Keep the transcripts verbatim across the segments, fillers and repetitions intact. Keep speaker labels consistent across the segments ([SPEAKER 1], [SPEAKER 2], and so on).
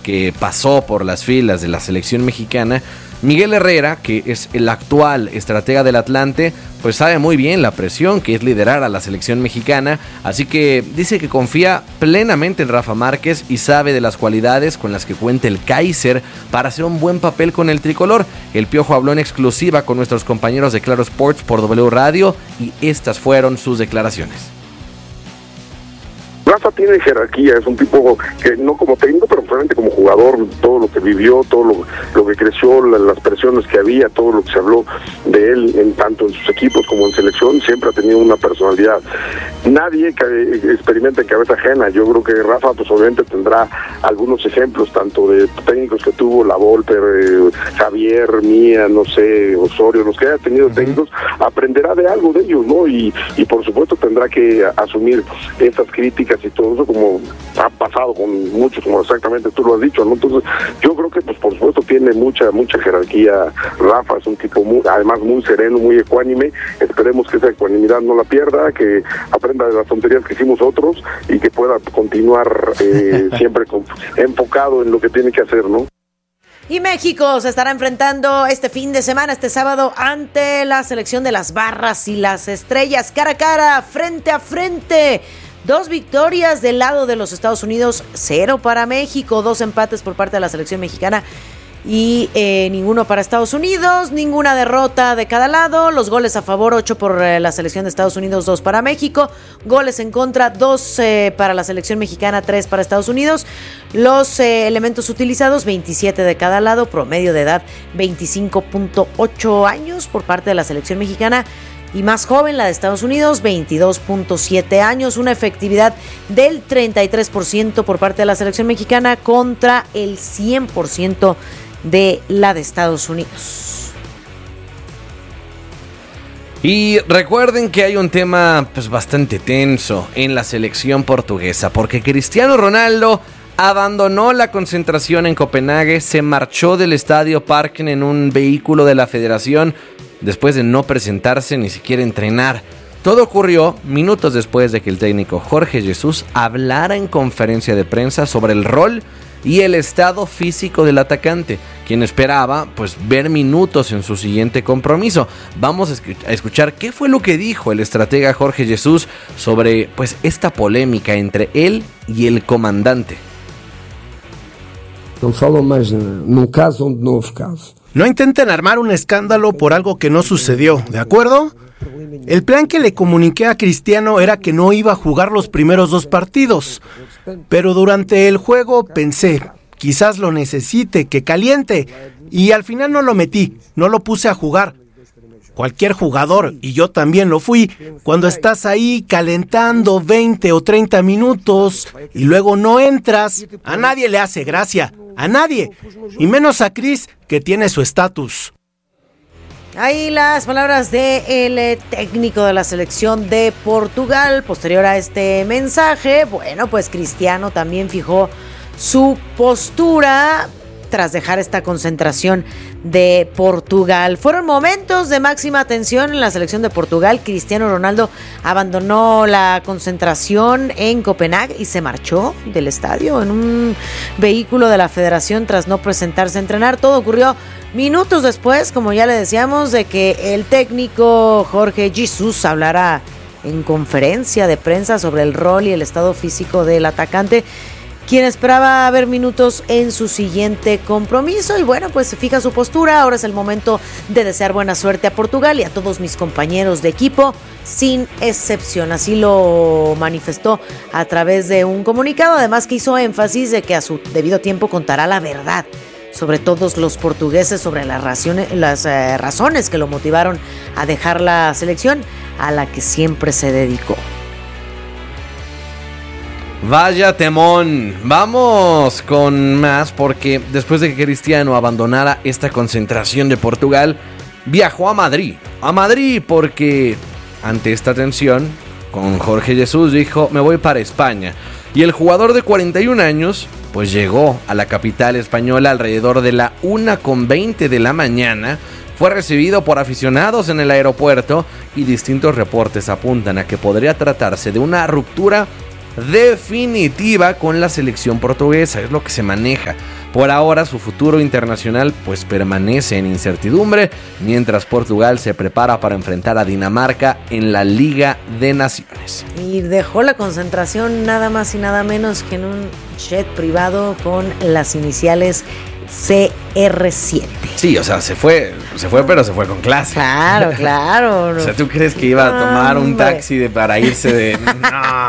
[SPEAKER 1] que pasó por las filas de la selección mexicana, Miguel Herrera, que es el actual estratega del Atlante, pues sabe muy bien la presión que es liderar a la selección mexicana, así que dice que confía plenamente en Rafa Márquez y sabe de las cualidades con las que cuenta el Kaiser para hacer un buen papel con el tricolor. El Piojo habló en exclusiva con nuestros compañeros de Claro Sports por W Radio y estas fueron sus declaraciones.
[SPEAKER 2] Rafa tiene jerarquía, es un tipo que no como técnico, pero realmente como jugador, todo lo que vivió, todo lo, lo que creció, la, las presiones que había, todo lo que se habló de él, en tanto en sus equipos como en selección, siempre ha tenido una personalidad. Nadie que experimenta en cabeza ajena. Yo creo que Rafa pues obviamente tendrá algunos ejemplos, tanto de técnicos que tuvo, La Volpe, eh, Javier, Mía, no sé, Osorio, los que haya tenido técnicos, aprenderá de algo de ellos, ¿no? Y, y por supuesto tendrá que asumir esas críticas y todo eso, como ha pasado con muchos, como exactamente tú lo has dicho, ¿no? Entonces yo creo que pues por supuesto tiene mucha mucha jerarquía. Rafa es un tipo muy, además muy sereno, muy ecuánime. Esperemos que esa ecuanimidad no la pierda, que aprenda de las tonterías que hicimos otros y que pueda continuar eh, siempre con, enfocado en lo que tiene que hacer, ¿no?
[SPEAKER 3] Y México se estará enfrentando este fin de semana, este sábado, ante la selección de las Barras y las Estrellas, cara a cara, frente a frente. Dos victorias del lado de los Estados Unidos, cero para México, dos empates por parte de la selección mexicana y eh, ninguno para Estados Unidos, ninguna derrota de cada lado. Los goles a favor, ocho por eh, la selección de Estados Unidos, dos para México. Goles en contra, dos eh, para la selección mexicana, tres para Estados Unidos. Los eh, elementos utilizados, veintisiete de cada lado, promedio de edad veinticinco punto ocho años por parte de la selección mexicana. Y más joven la de Estados Unidos, veintidós punto siete años, una efectividad del treinta y tres por ciento por parte de la selección mexicana contra el cien por ciento de la de Estados Unidos.
[SPEAKER 1] Y recuerden que hay un tema pues bastante tenso en la selección portuguesa, porque Cristiano Ronaldo abandonó la concentración en Copenhague, se marchó del Estadio Parken en un vehículo de la federación después de no presentarse ni siquiera entrenar. Todo ocurrió minutos después de que el técnico Jorge Jesús hablara en conferencia de prensa sobre el rol y el estado físico del atacante, quien esperaba pues ver minutos en su siguiente compromiso. Vamos a escuchar qué fue lo que dijo el estratega Jorge Jesús sobre pues esta polémica entre él y el comandante.
[SPEAKER 4] No falo más num caso onde não houve caso.
[SPEAKER 5] No intenten armar un escándalo por algo que no sucedió, ¿de acuerdo? El plan que le comuniqué a Cristiano era que no iba a jugar los primeros dos partidos, pero durante el juego pensé, quizás lo necesite, que caliente, y al final no lo metí, no lo puse a jugar. Cualquier jugador, y yo también lo fui, cuando estás ahí calentando veinte o treinta minutos y luego no entras, a nadie le hace gracia, a nadie, y menos a Cris, que tiene su estatus.
[SPEAKER 3] Ahí las palabras del técnico de la selección de Portugal. Posterior a este mensaje, bueno, pues Cristiano también fijó su postura tras dejar esta concentración de Portugal. Fueron momentos de máxima tensión en la selección de Portugal. Cristiano Ronaldo abandonó la concentración en Copenhague y se marchó del estadio en un vehículo de la federación tras no presentarse a entrenar. Todo ocurrió minutos después, como ya le decíamos, de que el técnico Jorge Jesús hablara en conferencia de prensa sobre el rol y el estado físico del atacante, quien esperaba ver minutos en su siguiente compromiso. Y bueno, pues fija su postura. Ahora es el momento de desear buena suerte a Portugal y a todos mis compañeros de equipo, sin excepción. Así lo manifestó a través de un comunicado, además que hizo énfasis de que a su debido tiempo contará la verdad sobre todos los portugueses, sobre las razones, las eh, razones que lo motivaron a dejar la selección a la que siempre se dedicó.
[SPEAKER 1] Vaya temón. Vamos con más, porque después de que Cristiano abandonara esta concentración de Portugal, viajó a Madrid. A Madrid porque ante esta tensión con Jorge Jesús dijo: me voy para España. Y el jugador de cuarenta y un años pues llegó a la capital española alrededor de la una con veinte de la mañana. Fue recibido por aficionados en el aeropuerto y distintos reportes apuntan a que podría tratarse de una ruptura definitiva con la selección portuguesa, es lo que se maneja. Por ahora su futuro internacional pues permanece en incertidumbre, mientras Portugal se prepara para enfrentar a Dinamarca en la Liga de Naciones.
[SPEAKER 3] Y dejó la concentración nada más y nada menos que en un jet privado con las iniciales C R siete.
[SPEAKER 1] Sí, o sea, se fue, se fue, pero se fue con clase.
[SPEAKER 3] Claro, claro.
[SPEAKER 1] O sea, ¿tú crees que iba a tomar un taxi de, para irse de...? No,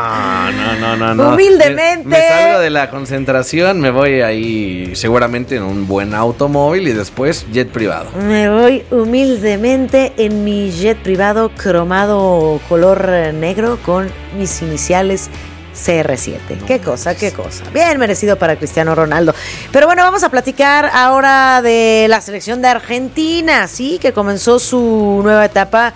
[SPEAKER 1] no, no, no, no.
[SPEAKER 3] Humildemente.
[SPEAKER 1] Me, me salgo de la concentración, me voy ahí seguramente en un buen automóvil y después jet privado.
[SPEAKER 3] Me voy humildemente en mi jet privado cromado color negro con mis iniciales C R siete. No, qué cosa, qué cosa. Bien merecido para Cristiano Ronaldo. Pero bueno, vamos a platicar ahora de la selección de Argentina, sí, que comenzó su nueva etapa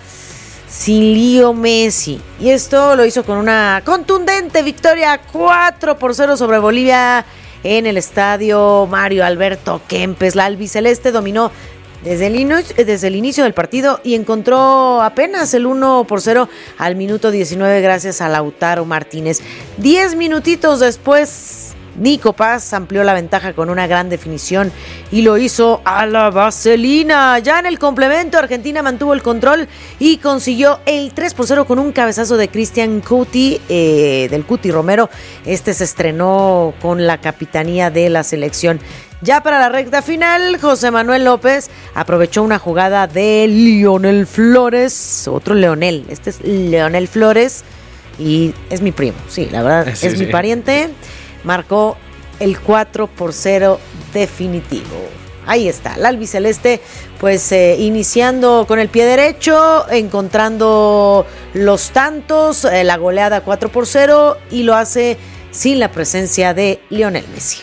[SPEAKER 3] sin Leo Messi. Y esto lo hizo con una contundente victoria cuatro por cero sobre Bolivia en el estadio Mario Alberto Kempes. La albiceleste dominó Desde el, inicio, desde el inicio del partido y encontró apenas el uno por cero al minuto diecinueve gracias a Lautaro Martínez. Diez minutitos después, Nico Paz amplió la ventaja con una gran definición y lo hizo a la vaselina. Ya en el complemento, Argentina mantuvo el control y consiguió el tres por cero con un cabezazo de Cristian Cuti, eh, del Cuti Romero. Este se estrenó con la capitanía de la selección. Ya para la recta final, José Manuel López aprovechó una jugada de Lionel Flores, otro Leonel, este es Leonel Flores y es mi primo, sí, la verdad sí, es sí. mi pariente, marcó el cuatro por cero definitivo. Ahí está, la albiceleste pues eh, iniciando con el pie derecho, encontrando los tantos, eh, la goleada cuatro por cero y lo hace sin la presencia de Lionel Messi.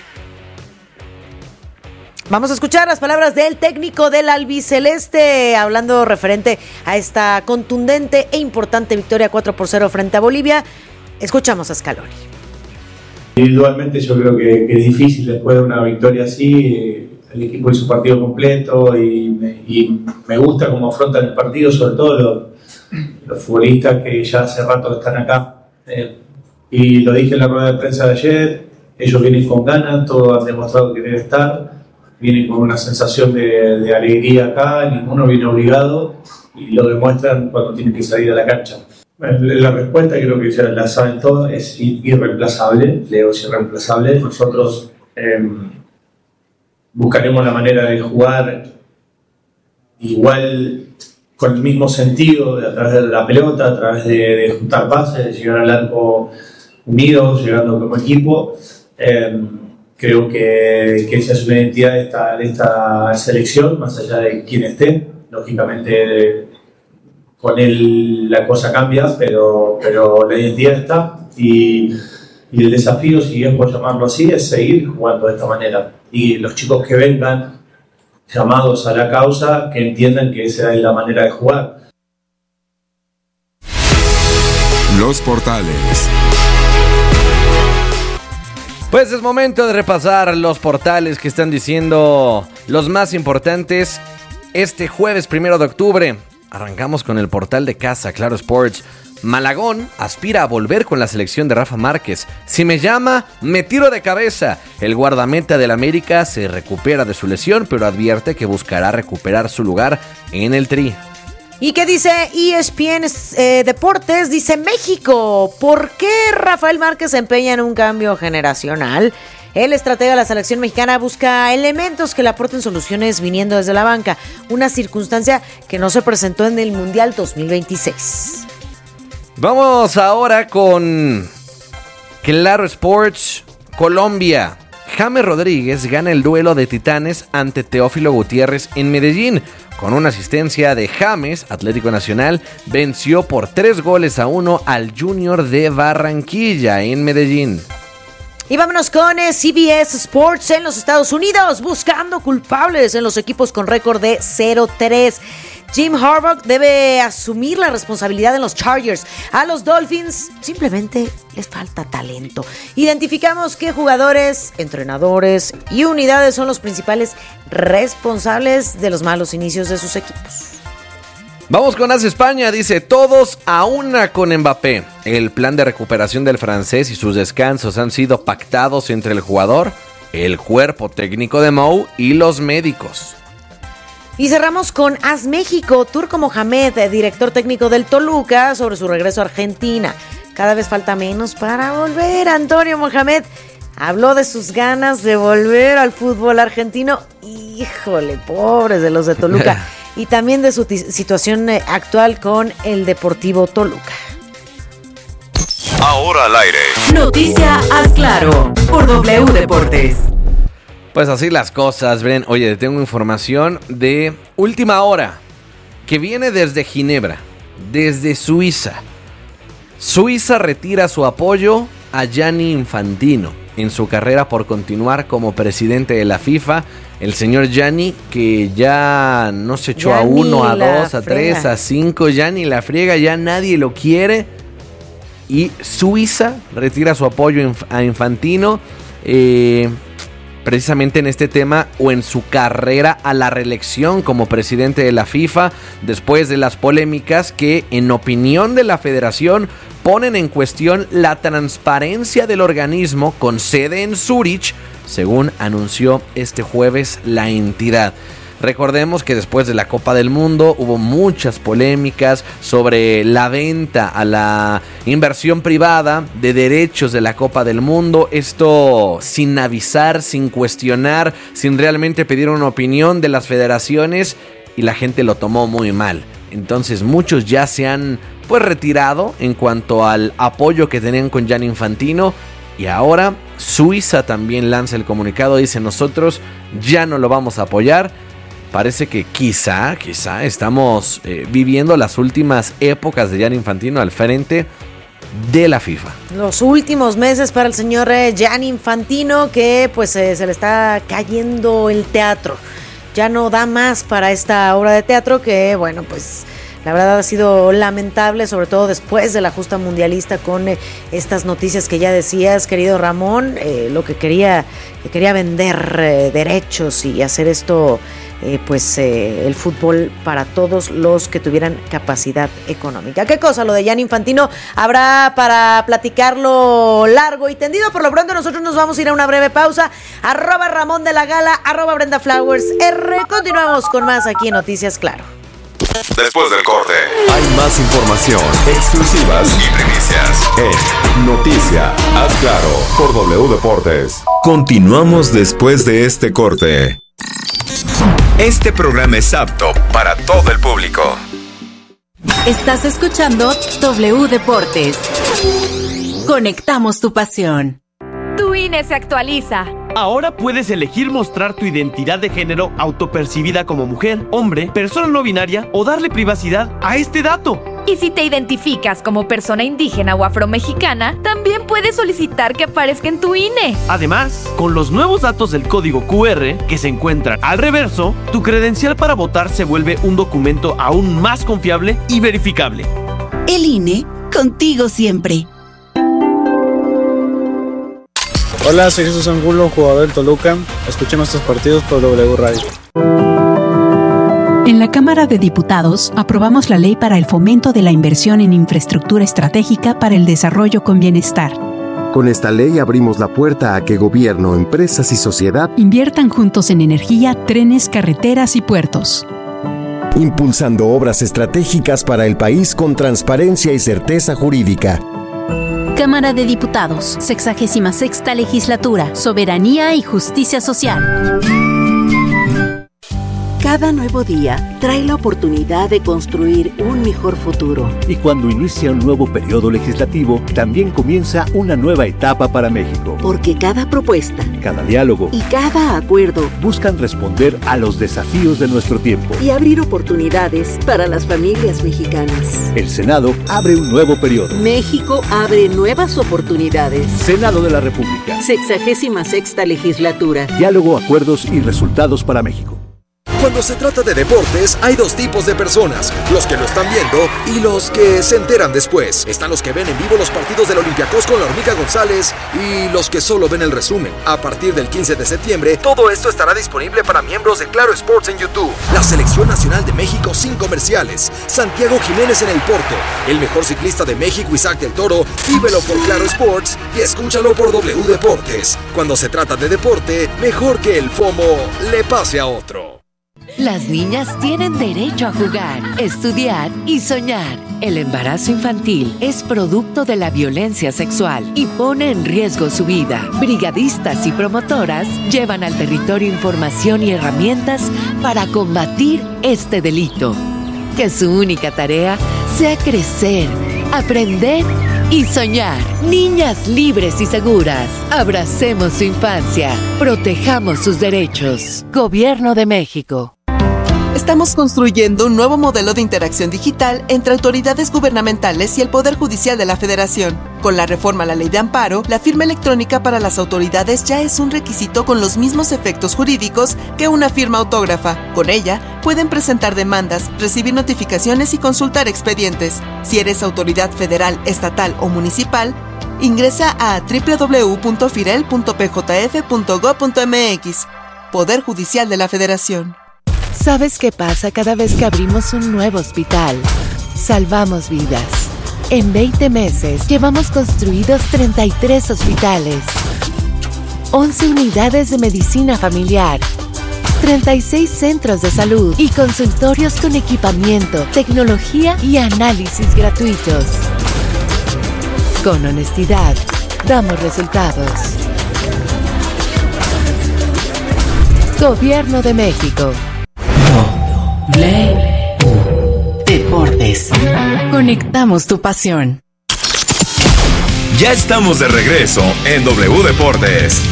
[SPEAKER 3] Vamos a escuchar las palabras del técnico del albiceleste, hablando referente a esta contundente e importante victoria cuatro por cero frente a Bolivia. Escuchamos a Scaloni.
[SPEAKER 6] Individualmente yo creo que, que es difícil después de una victoria así. El equipo hizo partido completo y me, y me gusta cómo afrontan el partido, sobre todo los, los futbolistas que ya hace rato están acá. Eh, y lo dije en la rueda de prensa de ayer, ellos vienen con ganas, todos han demostrado querer estar. Vienen con una sensación de, de alegría acá, ninguno viene obligado y lo demuestran cuando tienen que salir a la cancha. Bueno, la respuesta creo que ya la saben todos, es irreemplazable, Leo es irreemplazable. Nosotros eh, buscaremos la manera de jugar igual con el mismo sentido, de, a través de la pelota, a través de, de juntar pases, de llegar al arco unidos, llegando como equipo. Eh, Creo que, que esa es una identidad de esta, de esta selección, más allá de quién esté. Lógicamente, con él la cosa cambia, pero, pero la identidad está. Y, y el desafío, si es por llamarlo así, es seguir jugando de esta manera. Y los chicos que vengan llamados a la causa, que entiendan que esa es la manera de jugar.
[SPEAKER 7] Los portales.
[SPEAKER 1] Pues es momento de repasar los portales que están diciendo los más importantes este jueves primero de octubre. Arrancamos con el portal de casa, Claro Sports. Malagón aspira a volver con la selección de Rafa Márquez. Si me llama, me tiro de cabeza. El guardameta del América se recupera de su lesión, pero advierte que buscará recuperar su lugar en el Tri.
[SPEAKER 3] ¿Y qué dice E S P N eh, Deportes? Dice México, ¿por qué Rafael Márquez se empeña en un cambio generacional? El estratega de la selección mexicana busca elementos que le aporten soluciones viniendo desde la banca, una circunstancia que no se presentó en el Mundial dos mil veintiséis.
[SPEAKER 1] Vamos ahora con Claro Sports Colombia. James Rodríguez gana el duelo de titanes ante Teófilo Gutiérrez en Medellín. Con una asistencia de James, Atlético Nacional venció por tres goles a uno al Junior de Barranquilla en Medellín.
[SPEAKER 3] Y vámonos con C B S Sports en los Estados Unidos, buscando culpables en los equipos con récord de cero tres. Jim Harbaugh debe asumir la responsabilidad en los Chargers. A los Dolphins simplemente les falta talento. Identificamos qué jugadores, entrenadores y unidades son los principales responsables de los malos inicios de sus equipos.
[SPEAKER 1] Vamos con As España, dice, todos a una con Mbappé. El plan de recuperación del francés y sus descansos han sido pactados entre el jugador, el cuerpo técnico de Mou y los médicos.
[SPEAKER 3] Y cerramos con As México. Turco Mohamed, director técnico del Toluca, sobre su regreso a Argentina. Cada vez falta menos para volver. Antonio Mohamed habló de sus ganas de volver al fútbol argentino. Híjole, pobres de los de Toluca. Y también de su t- situación actual con el Deportivo Toluca.
[SPEAKER 8] Ahora al aire.
[SPEAKER 9] Noticia Haz Claro por W Deportes.
[SPEAKER 1] Pues así las cosas, Bren. Oye, tengo información de última hora que viene desde Ginebra, desde Suiza. Suiza retira su apoyo a Gianni Infantino en su carrera por continuar como presidente de la FIFA. El señor Gianni, que ya no se echó a uno, a dos, a tres, a cinco, ya ni la friega, ya nadie lo quiere. Y Suiza retira su apoyo a Infantino, eh, precisamente en este tema o en su carrera a la reelección como presidente de la FIFA, después de las polémicas que, en opinión de la federación, ponen en cuestión la transparencia del organismo con sede en Zúrich, según anunció este jueves la entidad. Recordemos que después de la Copa del Mundo hubo muchas polémicas sobre la venta a la inversión privada de derechos de la Copa del Mundo. Esto sin avisar, sin cuestionar, sin realmente pedir una opinión de las federaciones, y la gente lo tomó muy mal. Entonces muchos ya se han pues retirado en cuanto al apoyo que tenían con Gianni Infantino. Y ahora Suiza también lanza el comunicado, dice: nosotros ya no lo vamos a apoyar. Parece que quizá, quizá estamos eh, viviendo las últimas épocas de Gianni Infantino al frente de la FIFA.
[SPEAKER 3] Los últimos meses para el señor eh, Gianni Infantino, que pues eh, se le está cayendo el teatro. Ya no da más para esta obra de teatro que, bueno, pues la verdad ha sido lamentable, sobre todo después de la justa mundialista, con eh, estas noticias que ya decías, querido Ramón, eh, lo que quería, que quería vender eh, derechos y hacer esto, eh, pues eh, el fútbol para todos los que tuvieran capacidad económica. ¿Qué cosa lo de Gianni Infantino? Habrá para platicarlo largo y tendido. Por lo pronto nosotros nos vamos a ir a una breve pausa. Arroba Ramón de la Gala, arroba Brenda Flowers R. Continuamos con más aquí en Noticias Claro.
[SPEAKER 8] Después del corte,
[SPEAKER 7] Hay más información, exclusivas
[SPEAKER 8] y primicias
[SPEAKER 7] en Noticia Haz Claro por W Deportes.
[SPEAKER 10] Continuamos después de este corte.
[SPEAKER 8] Este programa es apto para todo el público.
[SPEAKER 9] Estás escuchando W Deportes. Conectamos tu pasión.
[SPEAKER 11] Tu I N E se actualiza.
[SPEAKER 12] Ahora puedes elegir mostrar tu identidad de género autopercibida como mujer, hombre, persona no binaria o darle privacidad a este dato.
[SPEAKER 11] Y si te identificas como persona indígena o afromexicana, también puedes solicitar que aparezca en tu I N E.
[SPEAKER 12] Además, con los nuevos datos del código Q R que se encuentran al reverso, tu credencial para votar se vuelve un documento aún más confiable y verificable.
[SPEAKER 13] El I N E, contigo siempre.
[SPEAKER 14] Hola, soy Jesús Angulo, jugador del Toluca. Escuchen nuestros partidos por W Radio.
[SPEAKER 15] En la Cámara de Diputados aprobamos la ley para el fomento de la inversión en infraestructura estratégica para el desarrollo con bienestar.
[SPEAKER 16] Con esta ley abrimos la puerta a que gobierno, empresas y sociedad
[SPEAKER 15] inviertan juntos en energía, trenes, carreteras y puertos.
[SPEAKER 17] Impulsando obras estratégicas para el país con transparencia y certeza jurídica.
[SPEAKER 18] Cámara de Diputados, sexagésima sexta legislatura, soberanía y justicia social.
[SPEAKER 19] Cada nuevo día trae la oportunidad de construir un mejor futuro.
[SPEAKER 20] Y cuando inicia un nuevo periodo legislativo, también comienza una nueva etapa para México.
[SPEAKER 19] Porque cada propuesta,
[SPEAKER 20] cada diálogo
[SPEAKER 19] y cada acuerdo
[SPEAKER 20] buscan responder a los desafíos de nuestro tiempo
[SPEAKER 19] y abrir oportunidades para las familias mexicanas.
[SPEAKER 20] El Senado abre un nuevo periodo.
[SPEAKER 19] México abre nuevas oportunidades.
[SPEAKER 20] Senado de la República.
[SPEAKER 19] Sexagésima sexta legislatura.
[SPEAKER 20] Diálogo, acuerdos y resultados para México.
[SPEAKER 21] Cuando se trata de deportes, hay dos tipos de personas, los que lo están viendo y los que se enteran después. Están los que ven en vivo los partidos del Olympiacos con la Hormiga González y los que solo ven el resumen. A partir del quince de septiembre, todo esto estará disponible para miembros de Claro Sports en YouTube. La Selección Nacional de México sin comerciales. Santiago Jiménez en el Porto. El mejor ciclista de México, Isaac del Toro. Vívelo por Claro Sports y escúchalo por W Deportes. Cuando se trata de deporte, mejor que el FOMO le pase a otro.
[SPEAKER 22] Las niñas tienen derecho a jugar, estudiar y soñar. El embarazo infantil es producto de la violencia sexual y pone en riesgo su vida. Brigadistas y promotoras llevan al territorio información y herramientas para combatir este delito. Que su única tarea sea crecer, aprender y soñar. Niñas libres y seguras. Abracemos su infancia. Protejamos sus derechos. Gobierno de México.
[SPEAKER 23] Estamos construyendo un nuevo modelo de interacción digital entre autoridades gubernamentales y el Poder Judicial de la Federación. Con la reforma a la Ley de Amparo, la firma electrónica para las autoridades ya es un requisito con los mismos efectos jurídicos que una firma autógrafa. Con ella, pueden presentar demandas, recibir notificaciones y consultar expedientes. Si eres autoridad federal, estatal o municipal, ingresa a doble u doble u doble u punto firel punto p j f punto gob punto m x. Poder Judicial de la Federación.
[SPEAKER 22] ¿Sabes qué pasa cada vez que abrimos un nuevo hospital? Salvamos vidas. En veinte meses llevamos construidos treinta y tres hospitales, once unidades de medicina familiar, treinta y seis centros de salud y consultorios con equipamiento, tecnología y análisis gratuitos. Con honestidad, damos resultados. Gobierno de México. W Deportes. Conectamos tu pasión.
[SPEAKER 8] Ya estamos de regreso en W Deportes.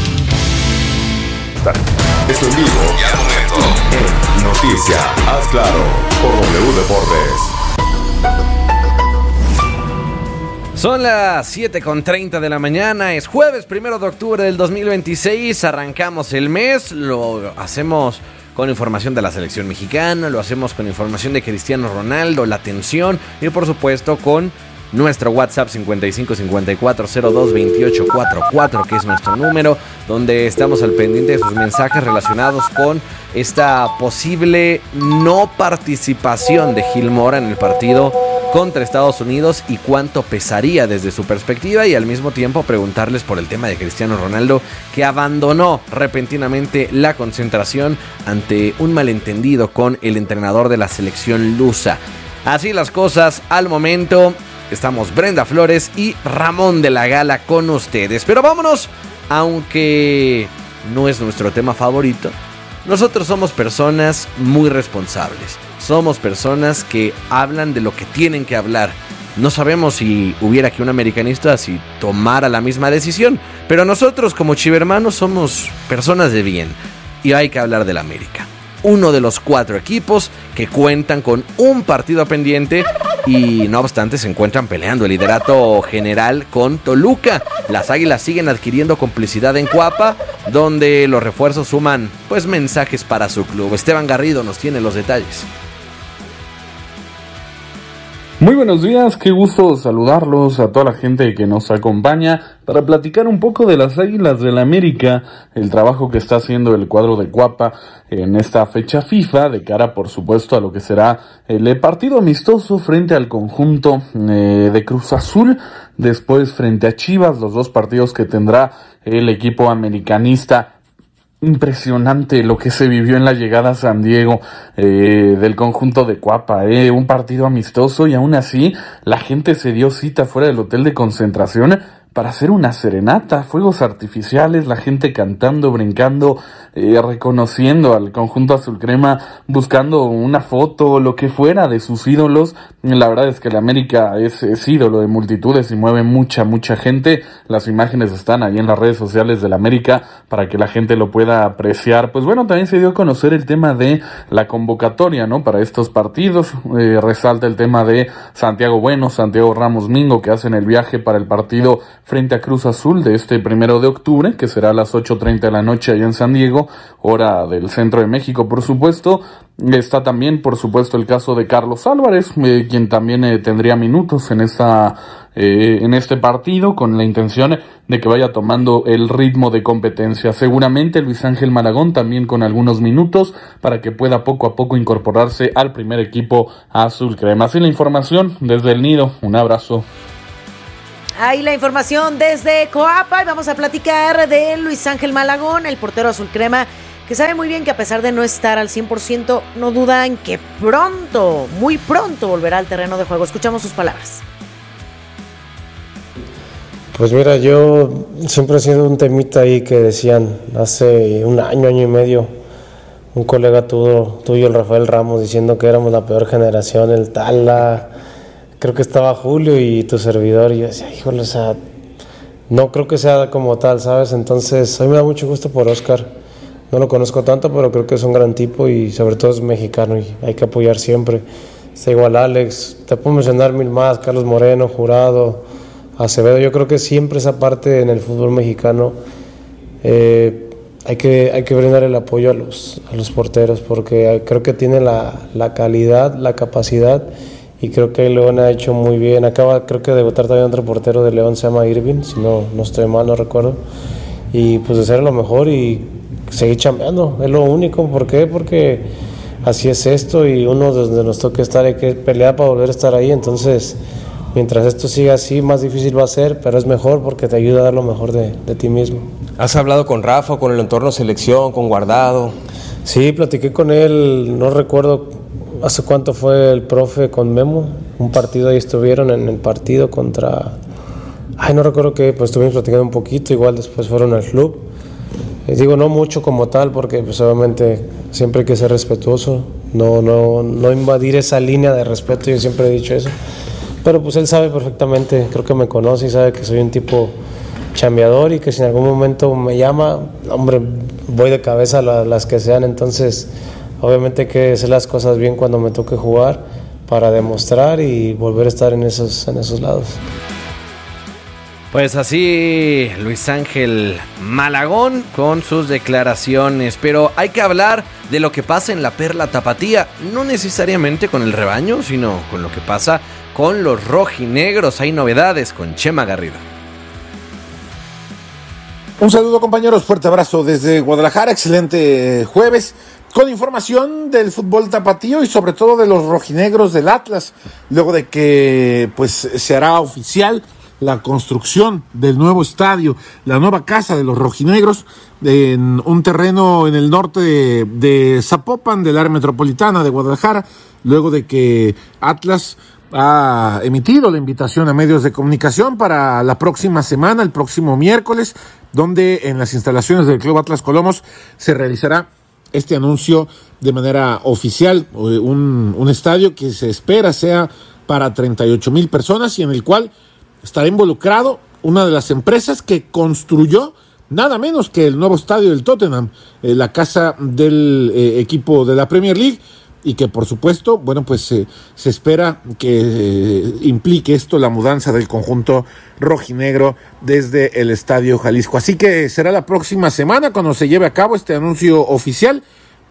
[SPEAKER 7] Esto en vivo y al momento en Noticia, haz claro, por W Deportes.
[SPEAKER 1] Son las siete con treinta de la mañana, es jueves primero de octubre del dos mil veintiséis, arrancamos el mes, lo hacemos con información de la selección mexicana, lo hacemos con información de Cristiano Ronaldo, la tensión y por supuesto con nuestro WhatsApp cincuenta y cinco cincuenta y cuatro cero dos veintiocho cuarenta y cuatro, que es nuestro número, donde estamos al pendiente de sus mensajes relacionados con esta posible no participación de Gil Mora en el partido contra Estados Unidos y cuánto pesaría desde su perspectiva, y al mismo tiempo preguntarles por el tema de Cristiano Ronaldo, que abandonó repentinamente la concentración ante un malentendido con el entrenador de la selección lusa. Así las cosas al momento. Estamos Brenda Flores y Ramón de la Gala con ustedes. Pero vámonos, aunque no es nuestro tema favorito, nosotros somos personas muy responsables. Somos personas que hablan de lo que tienen que hablar. No sabemos si hubiera que un americanista si tomara la misma decisión, pero nosotros como chivermanos somos personas de bien y hay que hablar del América. Uno de los cuatro equipos que cuentan con un partido pendiente y no obstante se encuentran peleando el liderato general con Toluca. Las Águilas siguen adquiriendo complicidad en Cuapa, donde los refuerzos suman pues mensajes para su club. Esteban Garrido nos tiene los detalles.
[SPEAKER 24] Muy buenos días, qué gusto saludarlos a toda la gente que nos acompaña para platicar un poco de las Águilas del América, el trabajo que está haciendo el cuadro de Cuapa en esta fecha FIFA, de cara por supuesto a lo que será el partido amistoso frente al conjunto eh, de Cruz Azul, después frente a Chivas, los dos partidos que tendrá el equipo americanista. Impresionante lo que se vivió en la llegada a San Diego eh, del conjunto de Cuapa, eh, un partido amistoso y aún así la gente se dio cita fuera del hotel de concentración para hacer una serenata, fuegos artificiales, la gente cantando, brincando, eh, reconociendo al conjunto azul crema, buscando una foto, lo que fuera de sus ídolos. La verdad es que el América es, es ídolo de multitudes y mueve mucha, mucha gente. Las imágenes están ahí en las redes sociales del América para que la gente lo pueda apreciar. Pues bueno, también se dio a conocer el tema de la convocatoria, ¿no? Para estos partidos, eh, resalta el tema de Santiago Bueno, Santiago Ramos Mingo, que hacen el viaje para el partido frente a Cruz Azul de este primero de octubre, que será a las ocho treinta de la noche allá en San Diego. domingo, hora del centro de México, por supuesto. Está también, por supuesto, el caso de Carlos Álvarez, eh, quien también eh, tendría minutos en esta eh, en este partido, con la intención de que vaya tomando el ritmo de competencia. Seguramente Luis Ángel Malagón también con algunos minutos para que pueda poco a poco incorporarse al primer equipo azul crema. Así la información desde el Nido. Un abrazo.
[SPEAKER 3] Ahí la información desde Coapa, y vamos a platicar de Luis Ángel Malagón, el portero azul crema, que sabe muy bien que a pesar de no estar al cien por ciento, no duda en que pronto, muy pronto volverá al terreno de juego. Escuchamos sus palabras.
[SPEAKER 2] Pues mira, yo siempre he sido un temita ahí que decían hace un año, año y medio, un colega tuyo, tuyo el Rafael Ramos, diciendo que éramos la peor generación, el Tala, creo que estaba Julio y tu servidor, y yo decía, híjole, o sea, no creo que sea como tal, ¿sabes? Entonces, a mí me da mucho gusto por Oscar, no lo conozco tanto, pero creo que es un gran tipo y sobre todo es mexicano y hay que apoyar siempre. Está igual Alex, te puedo mencionar mil más, Carlos Moreno, Jurado, Acevedo. Yo creo que siempre esa parte en el fútbol mexicano eh, hay que hay que brindar el apoyo a los a los porteros, porque creo que tiene la, la calidad, la capacidad, y creo que León ha hecho muy bien. Acaba creo que de debutar también otro portero de León, se llama Irving, si no, no estoy mal, no recuerdo, y pues de ser lo mejor y seguir chambeando, es lo único. ¿Por qué? Porque así es esto, y uno donde nos toque estar hay que pelear para volver a estar ahí. Entonces, mientras esto siga así, más difícil va a ser, pero es mejor porque te ayuda a dar lo mejor de, de ti mismo.
[SPEAKER 4] ¿Has hablado con Rafa, con el entorno selección, con Guardado?
[SPEAKER 2] Sí, platiqué con él, no recuerdo hace cuánto fue el profe con Memo, un partido ahí estuvieron en el partido contra... Ay, no recuerdo qué, pues estuvimos platicando un poquito, igual después fueron al club. Eh, digo, no mucho como tal, porque pues obviamente siempre hay que ser respetuoso, no, no, no invadir esa línea de respeto, yo siempre he dicho eso. Pero pues él sabe perfectamente, creo que me conoce y sabe que soy un tipo chambeador y que si en algún momento me llama, hombre, voy de cabeza a la, las que sean. Entonces, obviamente hay que hacer las cosas bien cuando me toque jugar para demostrar y volver a estar en esos, en esos lados.
[SPEAKER 1] Pues así Luis Ángel Malagón con sus declaraciones, pero hay que hablar de lo que pasa en la Perla Tapatía, no necesariamente con el rebaño, sino con lo que pasa con los rojinegros. Hay novedades con Chema Garrido.
[SPEAKER 5] Un saludo, compañeros, fuerte abrazo desde Guadalajara, excelente jueves, con información del fútbol tapatío y sobre todo de los rojinegros del Atlas, luego de que pues se hará oficial la construcción del nuevo estadio, la nueva casa de los rojinegros, en un terreno en el norte de, de Zapopan, del área metropolitana de Guadalajara, luego de que Atlas ha emitido la invitación a medios de comunicación para la próxima semana, el próximo miércoles, donde en las instalaciones del Club Atlas Colomos se realizará este anuncio de manera oficial, un, un estadio que se espera sea para treinta y ocho mil personas y en el cual estará involucrado una de las empresas que construyó nada menos que el nuevo estadio del Tottenham, eh, la casa del eh, equipo de la Premier League, y que por supuesto, bueno, pues eh, se espera que eh, implique esto la mudanza del conjunto rojinegro desde el Estadio Jalisco. Así que será la próxima semana cuando se lleve a cabo este anuncio oficial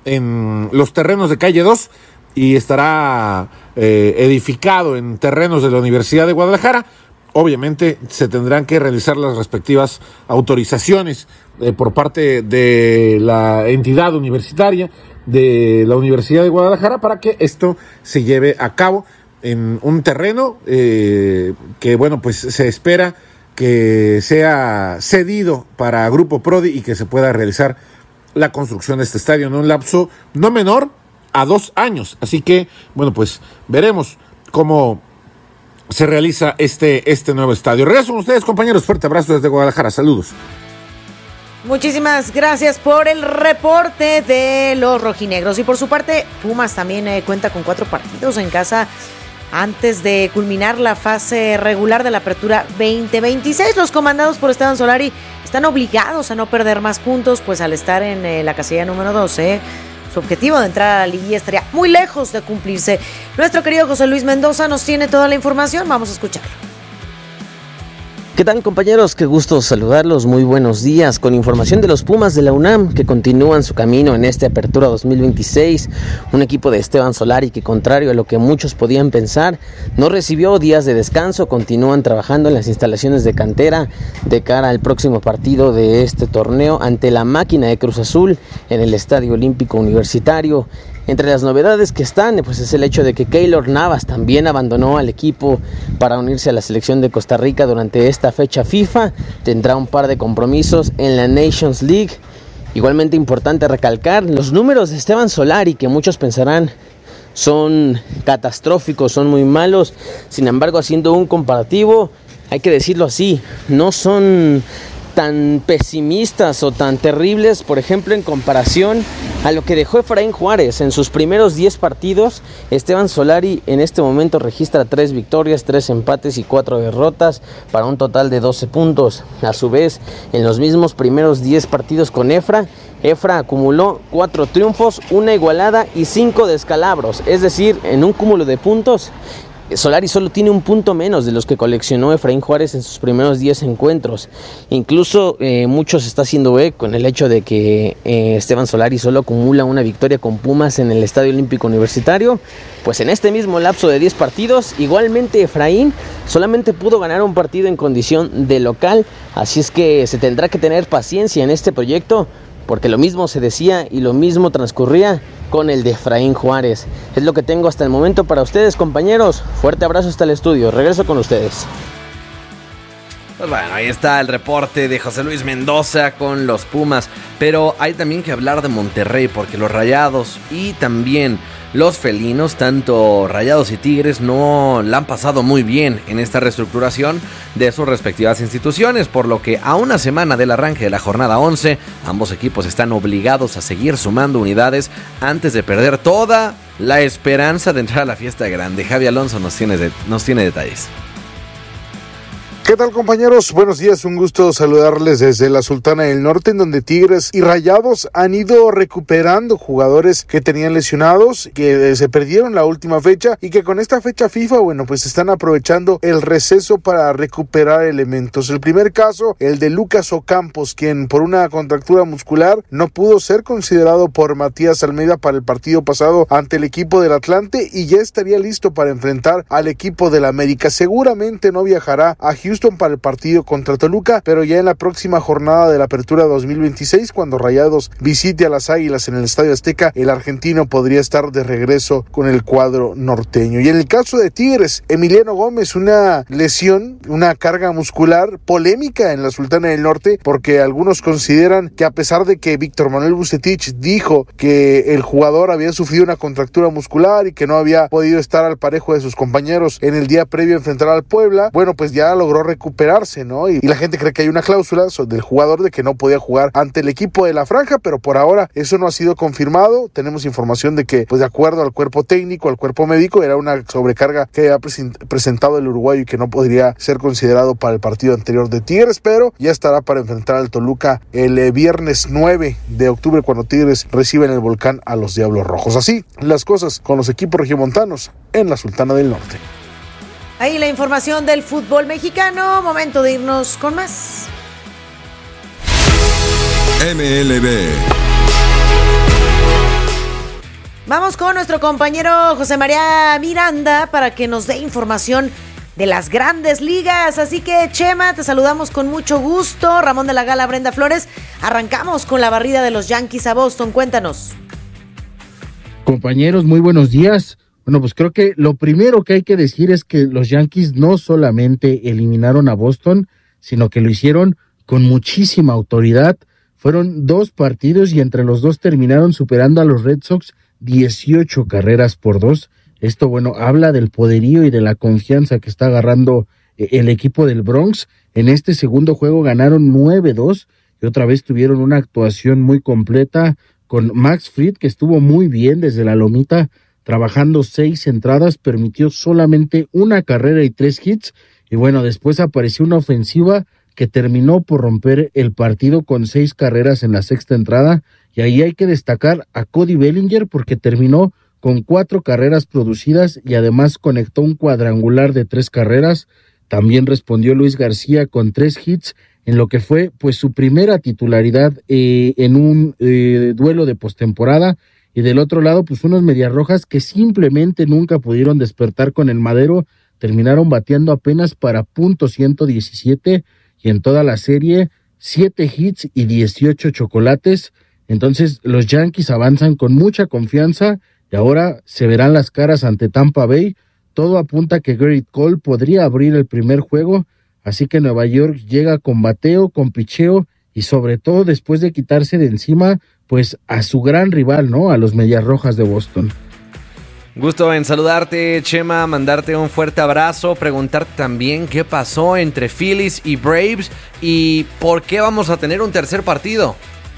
[SPEAKER 5] en los terrenos de Calle dos y estará eh, edificado en terrenos de la Universidad de Guadalajara. Obviamente se tendrán que realizar las respectivas autorizaciones eh, por parte de la entidad universitaria de la Universidad de Guadalajara para que esto se lleve a cabo en un terreno eh, que, bueno, pues se espera que sea cedido para Grupo Prodi y que se pueda realizar la construcción de este estadio en un lapso no menor a dos años. Así que, bueno, pues veremos cómo se realiza este, este nuevo estadio. Regreso con ustedes, compañeros. Fuerte abrazo desde Guadalajara. Saludos.
[SPEAKER 3] Muchísimas gracias por el reporte de los rojinegros. Y por su parte, Pumas también eh, cuenta con cuatro partidos en casa antes de culminar la fase regular de la apertura veinte veintiséis. Los comandados por Esteban Solari están obligados a no perder más puntos, pues al estar en eh, la casilla número doce, su objetivo de entrar a la liguilla estaría muy lejos de cumplirse. Nuestro querido José Luis Mendoza nos tiene toda la información. Vamos a escucharlo.
[SPEAKER 6] ¿Qué tal, compañeros? Qué gusto saludarlos, muy buenos días, con información de los Pumas de la UNAM que continúan su camino en esta apertura dos mil veintiséis, un equipo de Esteban Solari que, contrario a lo que muchos podían pensar, no recibió días de descanso, continúan trabajando en las instalaciones de cantera de cara al próximo partido de este torneo ante la máquina de Cruz Azul en el Estadio Olímpico Universitario. Entre las novedades que están, pues es el hecho de que Keylor Navas también abandonó al equipo para unirse a la selección de Costa Rica durante esta fecha FIFA. Tendrá un par de compromisos en la Nations League. Igualmente importante recalcar los números de Esteban Solari, que muchos pensarán son catastróficos, son muy malos. Sin embargo, haciendo un comparativo, hay que decirlo así, no son tan pesimistas o tan terribles, por ejemplo, en comparación a lo que dejó Efraín Juárez en sus primeros diez partidos. Esteban Solari en este momento registra tres victorias, tres empates y cuatro derrotas para un total de doce puntos. A su vez, en los mismos primeros diez partidos con Efra, Efra acumuló cuatro triunfos, una igualada y cinco descalabros, es decir, en un cúmulo de puntos, Solari solo tiene un punto menos de los que coleccionó Efraín Juárez en sus primeros diez encuentros. Incluso eh, muchos está haciendo eco en el hecho de que eh, Esteban Solari solo acumula una victoria con Pumas en el Estadio Olímpico Universitario. Pues en este mismo lapso de diez partidos, igualmente Efraín solamente pudo ganar un partido en condición de local. Así es que se tendrá que tener paciencia en este proyecto, porque lo mismo se decía y lo mismo transcurría con el de Efraín Juárez. Es lo que tengo hasta el momento para ustedes, compañeros. Fuerte abrazo hasta el estudio. Regreso con ustedes.
[SPEAKER 1] Pues bueno, ahí está el reporte de José Luis Mendoza con los Pumas. Pero hay también que hablar de Monterrey, porque los Rayados y también los felinos, tanto Rayados y Tigres, no la han pasado muy bien en esta reestructuración de sus respectivas instituciones, por lo que a una semana del arranque de la jornada once, ambos equipos están obligados a seguir sumando unidades antes de perder toda la esperanza de entrar a la fiesta grande. Javi Alonso nos tiene, de, nos tiene detalles.
[SPEAKER 5] ¿Qué tal, compañeros? Buenos días, un gusto saludarles desde la Sultana del Norte, en donde Tigres y Rayados han ido recuperando jugadores que tenían lesionados, que se perdieron la última fecha y que con esta fecha FIFA, bueno, pues están aprovechando el receso para recuperar elementos. El primer caso, el de Lucas Ocampos, quien por una contractura muscular no pudo ser considerado por Matías Almeida para el partido pasado ante el equipo del Atlante y ya estaría listo para enfrentar al equipo del América. Seguramente no viajará a Houston para el partido contra Toluca, pero ya en la próxima jornada de la apertura dos mil veintiséis, cuando Rayados visite a las Águilas en el Estadio Azteca, el argentino podría estar de regreso con el cuadro norteño. Y en el caso de Tigres, Emiliano Gómez, una lesión, una carga muscular polémica en la Sultana del Norte, porque algunos consideran que a pesar de que Víctor Manuel Vucetich dijo que el jugador había sufrido una contractura muscular y que no había podido estar al parejo de sus compañeros en el día previo a enfrentar al Puebla, bueno, pues ya logró recuperarse, ¿no? Y, y la gente cree que hay una cláusula del jugador de que no podía jugar ante el equipo de la franja, pero por ahora eso no ha sido confirmado. Tenemos información de que, pues de acuerdo al cuerpo técnico, al cuerpo médico, era una sobrecarga que ha presentado el uruguayo y que no podría ser considerado para el partido anterior de Tigres, pero ya estará para enfrentar al Toluca el eh, viernes nueve de octubre, cuando Tigres recibe en el Volcán a los Diablos Rojos. Así las cosas con los equipos regiomontanos en la Sultana del Norte.
[SPEAKER 3] Ahí la información del fútbol mexicano. Momento de irnos con más.
[SPEAKER 7] M L B.
[SPEAKER 3] Vamos con nuestro compañero José María Miranda para que nos dé información de las grandes ligas. Así que, Chema, te saludamos con mucho gusto. Ramón de la Gala, Brenda Flores. Arrancamos con la barrida de los Yankees a Boston. Cuéntanos.
[SPEAKER 9] Compañeros, muy buenos días. Bueno, pues creo que lo primero que hay que decir es que los Yankees no solamente eliminaron a Boston, sino que lo hicieron con muchísima autoridad. Fueron dos partidos y entre los dos terminaron superando a los Red Sox dieciocho carreras por dos. Esto, bueno, habla del poderío y de la confianza que está agarrando el equipo del Bronx. En este segundo juego ganaron nueve dos y otra vez tuvieron una actuación muy completa con Max Fried, que estuvo muy bien desde la lomita, trabajando seis entradas, permitió solamente una carrera y tres hits, y bueno, después apareció una ofensiva que terminó por romper el partido con seis carreras en la sexta entrada, y ahí hay que destacar a Cody Bellinger porque terminó con cuatro carreras producidas y además conectó un cuadrangular de tres carreras. también respondió Luis García con tres hits en lo que fue pues su primera titularidad eh, en un eh, duelo de postemporada. Y del otro lado, pues unos Medias Rojas que simplemente nunca pudieron despertar con el Madero, terminaron bateando apenas para punto ciento diecisiete y en toda la serie siete hits y dieciocho chocolates. Entonces los Yankees avanzan con mucha confianza y ahora se verán las caras ante Tampa Bay. Todo apunta a que Gerrit Cole podría abrir el primer juego, así que Nueva York llega con bateo, con picheo y sobre todo después de quitarse de encima pues a su gran rival, ¿no? A los Medias Rojas de Boston.
[SPEAKER 1] Gusto en saludarte, Chema, mandarte un fuerte abrazo, preguntarte también qué pasó entre Phillies y Braves y por qué vamos a tener un tercer partido.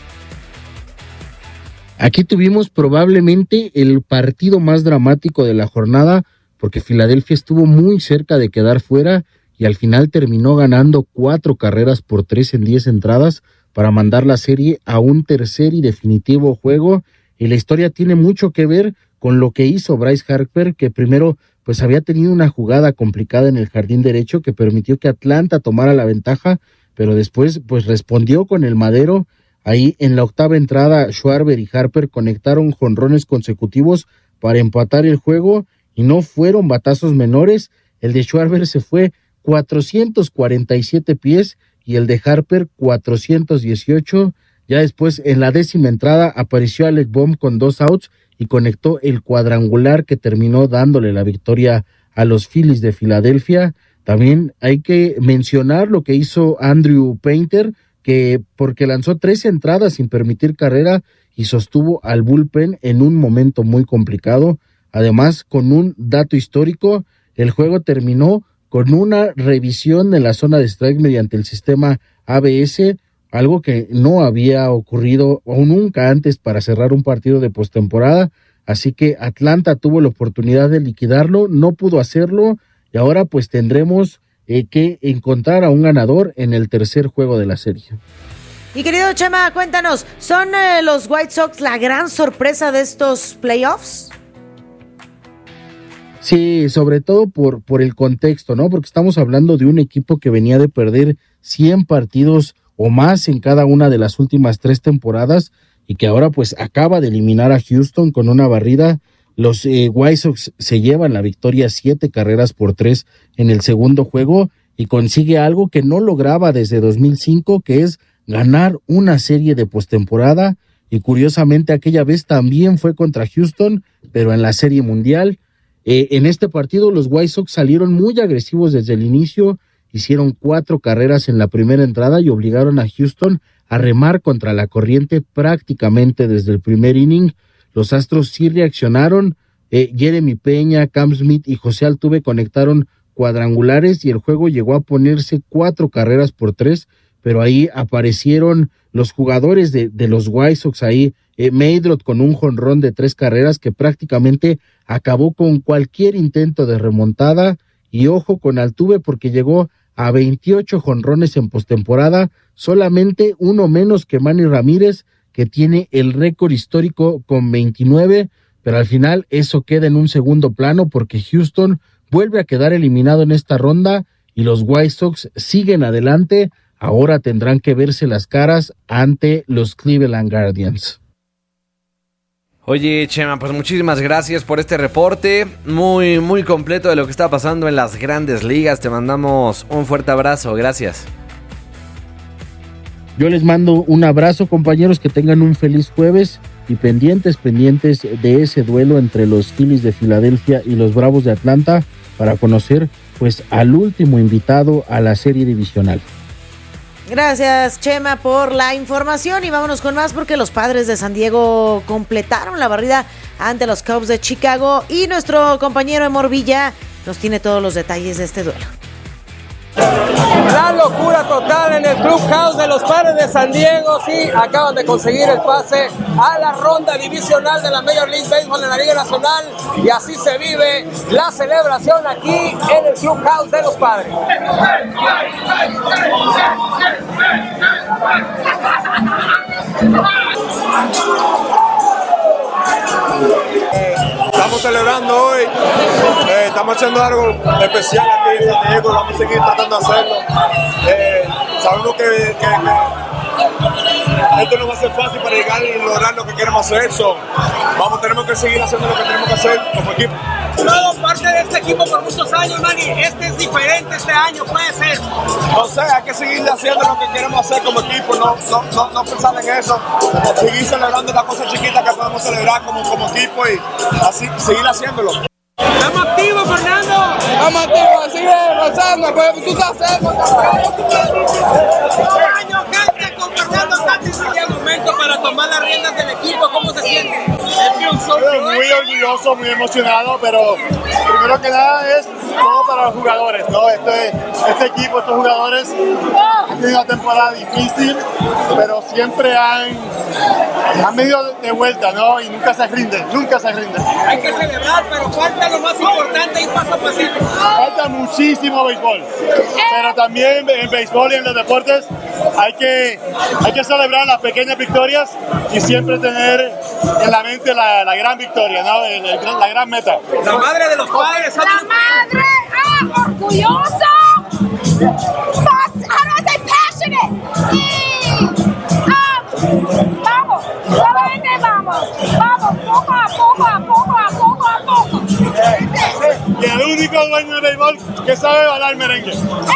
[SPEAKER 9] Aquí tuvimos probablemente el partido más dramático de la jornada, porque Filadelfia estuvo muy cerca de quedar fuera y al final terminó ganando cuatro carreras por tres en diez entradas para mandar la serie a un tercer y definitivo juego. Y la historia tiene mucho que ver con lo que hizo Bryce Harper, que primero pues había tenido una jugada complicada en el jardín derecho que permitió que Atlanta tomara la ventaja, pero después pues respondió con el Madero. Ahí en la octava entrada Schwarber y Harper conectaron jonrones consecutivos para empatar el juego y no fueron batazos menores. El de Schwarber se fue cuatrocientos cuarenta y siete pies y el de Harper cuatrocientos dieciocho. Ya después en la décima entrada apareció Alec Bohm con dos outs y conectó el cuadrangular que terminó dándole la victoria a los Phillies de Filadelfia. También hay que mencionar lo que hizo Andrew Painter, que porque lanzó tres entradas sin permitir carrera y sostuvo al bullpen en un momento muy complicado. Además, con un dato histórico, el juego terminó con una revisión de la zona de strike mediante el sistema A B S, algo que no había ocurrido o nunca antes para cerrar un partido de postemporada. Así que Atlanta tuvo la oportunidad de liquidarlo, no pudo hacerlo y ahora pues tendremos eh, que encontrar a un ganador en el tercer juego de la serie.
[SPEAKER 3] Y querido Chema, cuéntanos, ¿son eh, los White Sox la gran sorpresa de estos playoffs?
[SPEAKER 9] Sí, sobre todo por, por el contexto, ¿no? Porque estamos hablando de un equipo que venía de perder cien partidos o más en cada una de las últimas tres temporadas y que ahora pues acaba de eliminar a Houston con una barrida. Los eh, White Sox se llevan la victoria siete carreras por tres en el segundo juego y consigue algo que no lograba desde dos mil cinco, que es ganar una serie de postemporada, y curiosamente aquella vez también fue contra Houston, pero en la Serie Mundial. Eh, en este partido los White Sox salieron muy agresivos desde el inicio, hicieron cuatro carreras en la primera entrada y obligaron a Houston a remar contra la corriente prácticamente desde el primer inning. Los Astros sí reaccionaron, eh, Jeremy Peña, Cam Smith y José Altuve conectaron cuadrangulares y el juego llegó a ponerse cuatro carreras por tres, pero ahí aparecieron los jugadores de, de los White Sox ahí, eh, Meydrot con un jonrón de tres carreras que prácticamente acabó con cualquier intento de remontada, y ojo con Altuve porque llegó a veintiocho jonrones en postemporada, solamente uno menos que Manny Ramírez, que tiene el récord histórico con veintinueve, pero al final eso queda en un segundo plano porque Houston vuelve a quedar eliminado en esta ronda y los White Sox siguen adelante. Ahora tendrán que verse las caras ante los Cleveland Guardians.
[SPEAKER 1] Oye, Chema, pues muchísimas gracias por este reporte muy, muy completo de lo que está pasando en las grandes ligas. Te mandamos un fuerte abrazo, gracias.
[SPEAKER 9] Yo les mando un abrazo, compañeros, que tengan un feliz jueves y pendientes, pendientes de ese duelo entre los Phillies de Filadelfia y los Bravos de Atlanta para conocer pues al último invitado a la serie divisional.
[SPEAKER 3] Gracias, Chema, por la información y vámonos con más porque los Padres de San Diego completaron la barrida ante los Cubs de Chicago y nuestro compañero Emor Villa nos tiene todos los detalles de este duelo.
[SPEAKER 10] La locura total en el Clubhouse de los Padres de San Diego. Sí, acaban de conseguir el pase a la ronda divisional de la Major League Baseball en la Liga Nacional y así se vive la celebración aquí en el Clubhouse de los Padres.
[SPEAKER 11] Estamos celebrando hoy, eh, estamos haciendo algo especial aquí en San Diego, vamos a seguir tratando de hacerlo. Eh, sabemos que, que, que esto no va a ser fácil para llegar y lograr lo que queremos hacer. So, vamos, tenemos que seguir haciendo lo que tenemos que hacer como equipo.
[SPEAKER 10] Todo parte de este equipo por muchos años, Manny. Este es diferente este año, puede ser.
[SPEAKER 11] No sé, hay que seguir haciendo lo que queremos hacer como equipo, no, no, no, no pensar en eso. Seguir celebrando las cosas chiquitas que podemos celebrar como, como equipo y así seguir haciéndolo.
[SPEAKER 10] ¡Estamos activos, Fernando!
[SPEAKER 12] ¡Estamos activos! ¡Sigue rozando! Pues tú estás haciendo.
[SPEAKER 10] Este año canta con Fernando Tatis. ¿Qué momento para tomar las riendas del equipo? ¿Cómo se siente?
[SPEAKER 11] Muy orgulloso, muy emocionado, pero primero que nada es todo para los jugadores, ¿no? Este, este equipo, estos jugadores han tenido una temporada difícil, pero siempre han, han medio de vuelta, ¿no? Y nunca se rinden, nunca se rinden.
[SPEAKER 10] Hay que celebrar, pero falta lo más importante, ir paso a pasito.
[SPEAKER 11] Falta muchísimo béisbol, pero también en béisbol y en los deportes hay que, hay que celebrar las pequeñas victorias y siempre tener en la mente la, la gran victoria, ¿no? El, el, la gran meta.
[SPEAKER 10] La madre de los padres.
[SPEAKER 13] La madre, ah, orgullosa. How do I say passionate? Y, ah, vamos, solamente vamos, vamos, poco a poco, a poco, a poco, a poco.
[SPEAKER 11] Y el único dueño de béisbol que sabe bailar merengue.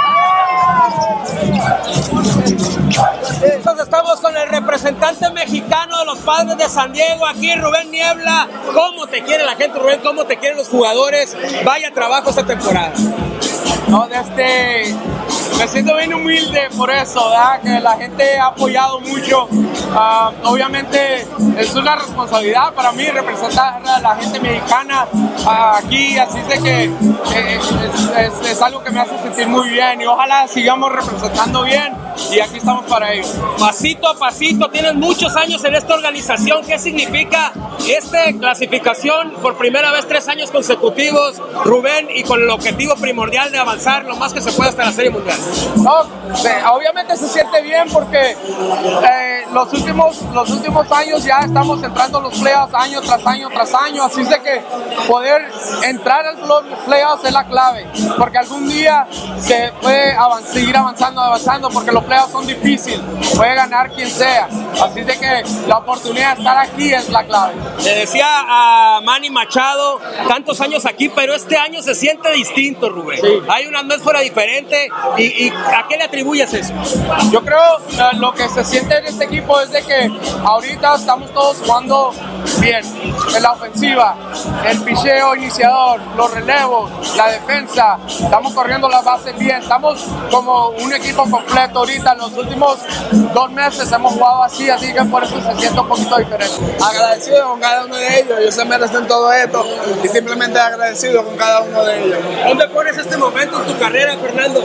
[SPEAKER 10] Entonces estamos con el representante mexicano de los Padres de San Diego, aquí Rubén Niebla. ¿Cómo te quiere la gente, Rubén? ¿Cómo te quieren los jugadores? Vaya trabajo esta temporada.
[SPEAKER 12] No, desde, me siento bien humilde por eso, ¿verdad? Que la gente ha apoyado mucho. Uh, obviamente es una responsabilidad para mí representar a la gente mexicana uh, aquí, así de que eh, es, es, es algo que me hace sentir muy bien y ojalá sigamos representando bien y aquí estamos para ello.
[SPEAKER 10] Pasito a pasito, tienes muchos años en esta organización. ¿Qué significa esta clasificación por primera vez tres años consecutivos, Rubén, y con el objetivo primordial de avanzar lo más que se pueda hasta la Serie Mundial?
[SPEAKER 12] No, obviamente se siente bien porque eh, los últimos los últimos años ya estamos entrando a los playoffs año tras año tras año, así de que poder entrar a los playoffs es la clave, porque algún día se puede avanzar, seguir avanzando, avanzando, porque los playoffs son difíciles, puede ganar quien sea, así de que la oportunidad de estar aquí es la clave.
[SPEAKER 10] Le decía a Manny Machado, tantos años aquí, pero este año se siente distinto, Rubén. Sí. Hay una atmósfera diferente, y, y ¿a qué le atribuyes eso?
[SPEAKER 12] Yo creo uh, lo que se siente en este equipo es de que ahorita estamos todos jugando bien, en la ofensiva, el picheo iniciador, los relevos, la defensa, estamos corriendo las bases bien, estamos como un equipo completo ahorita. En los últimos dos meses hemos jugado así, así que por eso se siente un poquito diferente. Agradecido con cada uno de ellos, ellos se merecen todo esto y simplemente agradecido con cada uno de ellos.
[SPEAKER 10] ¿Dónde pones este momento en tu carrera, Fernando?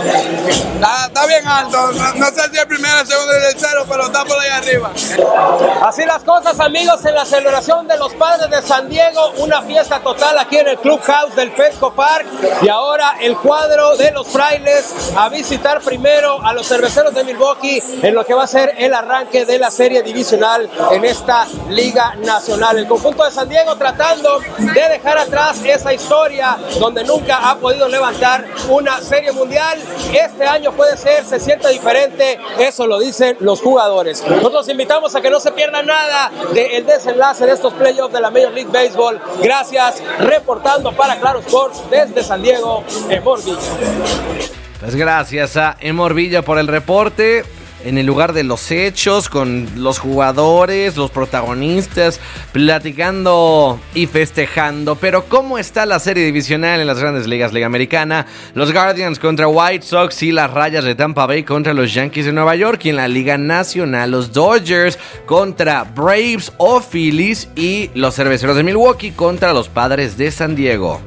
[SPEAKER 12] Está, está bien alto, no, no sé si el primero, el segundo y el tercero, pero está por ahí arriba.
[SPEAKER 10] Así las cosas, amigos, en la celebración de los Padres de San Diego, una fiesta total aquí en el Clubhouse del Petco Park, y ahora el cuadro de los Frailes a visitar primero a los Cerveceros de Milwaukee en lo que va a ser el arranque de la serie divisional en esta Liga Nacional. El conjunto de San Diego tratando de dejar atrás esa historia donde nunca ha podido levantar una serie mundial. Este año puede ser, se siente diferente, eso lo dicen los jugadores. Nosotros invitamos a que no se pierdan nada del desenlace de estos playoffs de la Major League Baseball. Gracias, reportando para Claro Sports desde San Diego, Emor Villa.
[SPEAKER 1] Pues gracias a Emor Villa por el reporte. En el lugar de los hechos, con los jugadores, los protagonistas, platicando y festejando. Pero ¿cómo está la serie divisional en las grandes ligas? Liga Americana, los Guardians contra White Sox y las Rayas de Tampa Bay contra los Yankees de Nueva York. Y en la Liga Nacional, los Dodgers contra Braves o Phillies y los Cerveceros de Milwaukee contra los Padres de San Diego.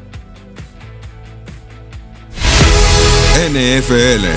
[SPEAKER 7] N F L.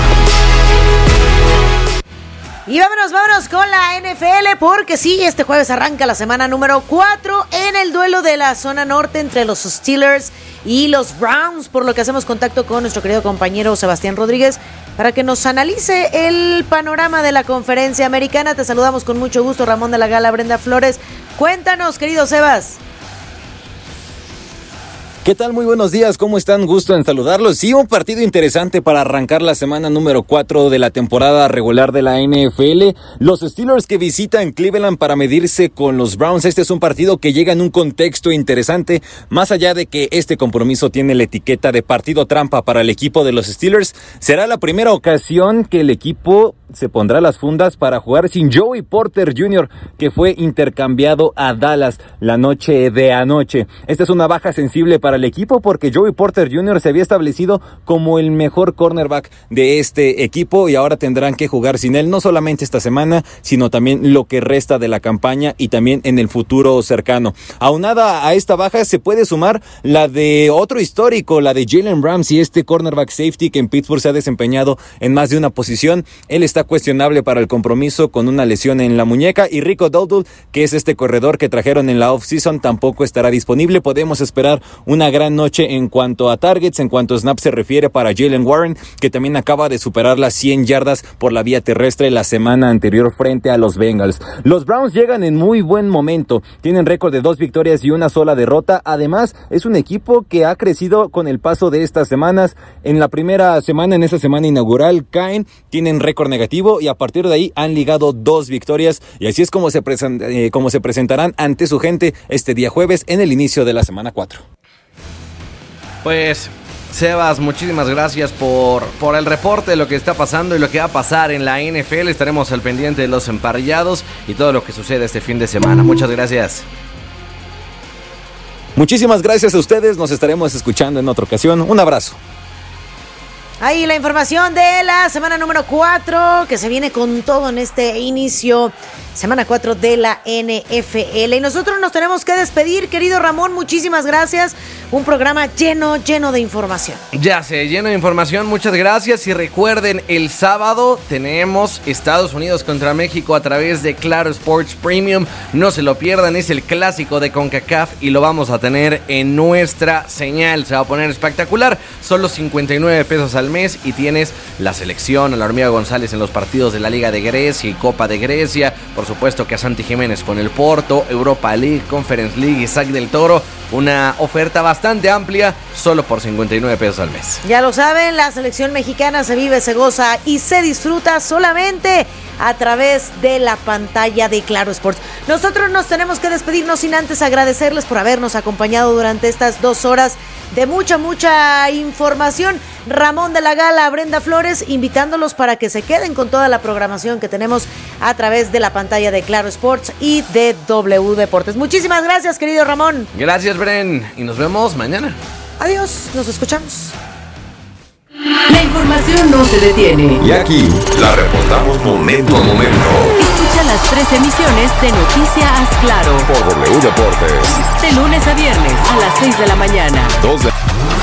[SPEAKER 3] Y vámonos, vámonos con la N F L, porque sí, este jueves arranca la semana número cuatro en el duelo de la zona norte entre los Steelers y los Browns, por lo que hacemos contacto con nuestro querido compañero Sebastián Rodríguez para que nos analice el panorama de la conferencia americana. Te saludamos con mucho gusto, Ramón de la Gala, Brenda Flores. Cuéntanos, querido Sebas.
[SPEAKER 14] ¿Qué tal? Muy buenos días, ¿cómo están? Gusto en saludarlos. Sí, un partido interesante para arrancar la semana número cuatro de la temporada regular de la N F L. Los Steelers que visitan Cleveland para medirse con los Browns. Este es un partido que llega en un contexto interesante, más allá de que este compromiso tiene la etiqueta de partido trampa para el equipo de los Steelers. Será la primera ocasión que el equipo se pondrá las fundas para jugar sin Joey Porter junior, que fue intercambiado a Dallas la noche de anoche. Esta es una baja sensible para el equipo porque Joey Porter junior se había establecido como el mejor cornerback de este equipo y ahora tendrán que jugar sin él, no solamente esta semana, sino también lo que resta de la campaña y también en el futuro cercano. Aunada a esta baja se puede sumar la de otro histórico, la de Jalen Ramsey, este cornerback safety que en Pittsburgh se ha desempeñado en más de una posición. Él está cuestionable para el compromiso con una lesión en la muñeca, y Rico Dowdle, que es este corredor que trajeron en la off-season, tampoco estará disponible. Podemos esperar una gran noche en cuanto a targets, en cuanto a snaps se refiere para Jaylen Warren, que también acaba de superar las cien yardas por la vía terrestre la semana anterior frente a los Bengals. Los Browns llegan en muy buen momento, tienen récord de dos victorias y una sola derrota. Además, es un equipo que ha crecido con el paso de estas semanas. En la primera semana, en esa semana inaugural, caen, tienen récord negativo y a partir de ahí han ligado dos victorias, y así es como se, present, eh, como se presentarán ante su gente este día jueves en el inicio de la semana cuatro.
[SPEAKER 1] Pues, Sebas, muchísimas gracias por, por el reporte de lo que está pasando y lo que va a pasar en la N F L. Estaremos al pendiente de los emparrillados y todo lo que sucede este fin de semana. Muchas gracias.
[SPEAKER 14] Muchísimas gracias a ustedes, nos estaremos escuchando en otra ocasión. Un abrazo.
[SPEAKER 3] Ahí la información de la semana número cuatro, que se viene con todo en este inicio, semana cuatro de la N F L. Y nosotros nos tenemos que despedir, querido Ramón, muchísimas gracias. Un programa lleno, lleno de información.
[SPEAKER 1] Ya sé, lleno de información, muchas gracias. Y recuerden, el sábado tenemos Estados Unidos contra México a través de Claro Sports Premium. No se lo pierdan, es el clásico de CONCACAF y lo vamos a tener en nuestra señal. Se va a poner espectacular, solo cincuenta y nueve pesos al mes y tienes la selección, a la Hormiga González en los partidos de la Liga de Grecia y Copa de Grecia. Por supuesto que a Santi Jiménez con el Porto, Europa League, Conference League, Isaac del Toro. Una oferta bastante amplia, solo por cincuenta y nueve pesos al mes.
[SPEAKER 3] Ya lo saben, la selección mexicana se vive, se goza y se disfruta solamente a través de la pantalla de Claro Sports. Nosotros nos tenemos que despedirnos sin antes agradecerles por habernos acompañado durante estas dos horas de mucha, mucha información. Ramón de la Gala, Brenda Flores, invitándolos para que se queden con toda la programación que tenemos a través de la pantalla de Claro Sports y de W Deportes. Muchísimas gracias, querido Ramón.
[SPEAKER 1] Gracias, Bren, y nos vemos mañana.
[SPEAKER 3] Adiós, nos escuchamos.
[SPEAKER 22] La información no se detiene.
[SPEAKER 7] Y aquí la reportamos momento a momento.
[SPEAKER 22] Escucha las tres emisiones de Noticia Haz Claro
[SPEAKER 7] por W Deportes.
[SPEAKER 22] De lunes a viernes a las seis de la mañana.
[SPEAKER 7] dos de...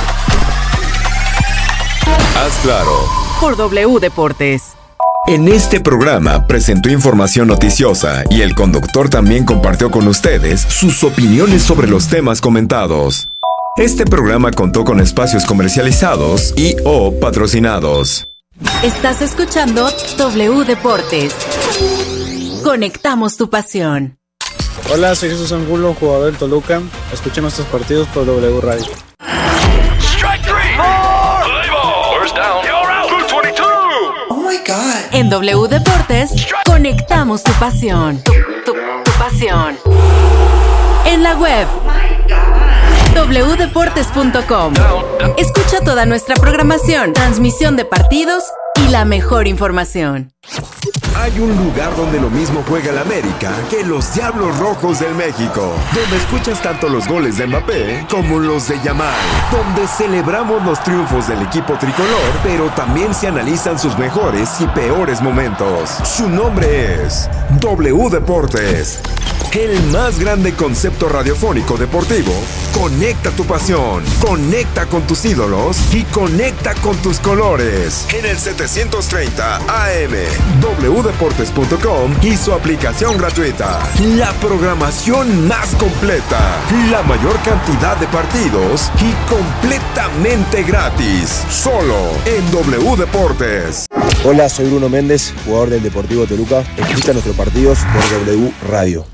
[SPEAKER 7] Haz Claro
[SPEAKER 22] por W Deportes.
[SPEAKER 8] En este programa presentó información noticiosa y el conductor también compartió con ustedes sus opiniones sobre los temas comentados. Este programa contó con espacios comercializados y o patrocinados.
[SPEAKER 22] Estás escuchando W Deportes. Conectamos tu pasión.
[SPEAKER 15] Hola, soy Jesús Angulo, jugador del Toluca. Escuchen nuestros partidos por W Radio.
[SPEAKER 22] Oh my God. En W Deportes, conectamos tu pasión. Tu, tu, tu pasión. En la web doble u deportes punto com. Escucha toda nuestra programación, transmisión de partidos y la mejor información.
[SPEAKER 8] Hay un lugar donde lo mismo juega el América que los Diablos Rojos del México, donde escuchas tanto los goles de Mbappé como los de Yamal, donde celebramos los triunfos del equipo tricolor, pero también se analizan sus mejores y peores momentos. Su nombre es W Deportes, el más grande concepto radiofónico deportivo. Conecta tu pasión, conecta con tus ídolos y conecta con tus colores. En el setecientos treinta A M, w deportes punto com y su aplicación gratuita. La programación más completa, la mayor cantidad de partidos y completamente gratis. Solo en W Deportes.
[SPEAKER 16] Hola, soy Bruno Méndez, jugador del Deportivo Toluca. Escucha nuestros partidos por W Radio.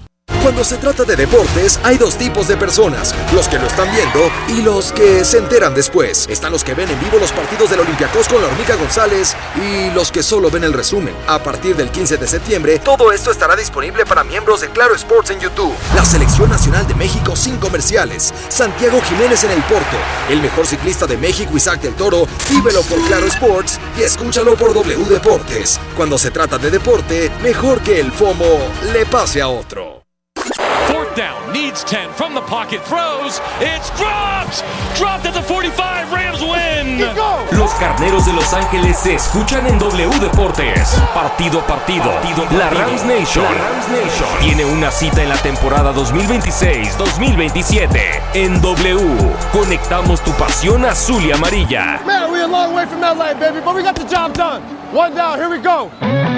[SPEAKER 21] Cuando se trata de deportes, hay dos tipos de personas, los que lo están viendo y los que se enteran después. Están los que ven en vivo los partidos del Olympiacos con la Hormiga González y los que solo ven el resumen. A partir del quince de septiembre, todo esto estará disponible para miembros de Claro Sports en YouTube. La Selección Nacional de México sin comerciales. Santiago Jiménez en el Porto. El mejor ciclista de México, Isaac del Toro. Vívelo por Claro Sports y escúchalo por W Deportes. Cuando se trata de deporte, mejor que el FOMO le pase a otro.
[SPEAKER 16] Fourth down, needs ten, from the pocket, throws, it's dropped! Dropped at the forty-five, Rams win!
[SPEAKER 17] Los Carneros de Los Ángeles se escuchan en W Deportes. Partido a partido, partido, partido. La Rams Nation, la Rams Nation tiene una cita en la temporada dos mil veintiséis dos mil veintisiete. En W, conectamos tu pasión azul y amarilla.
[SPEAKER 10] Man, we're a long way from L A, baby, but we got the job done. One down, here we go.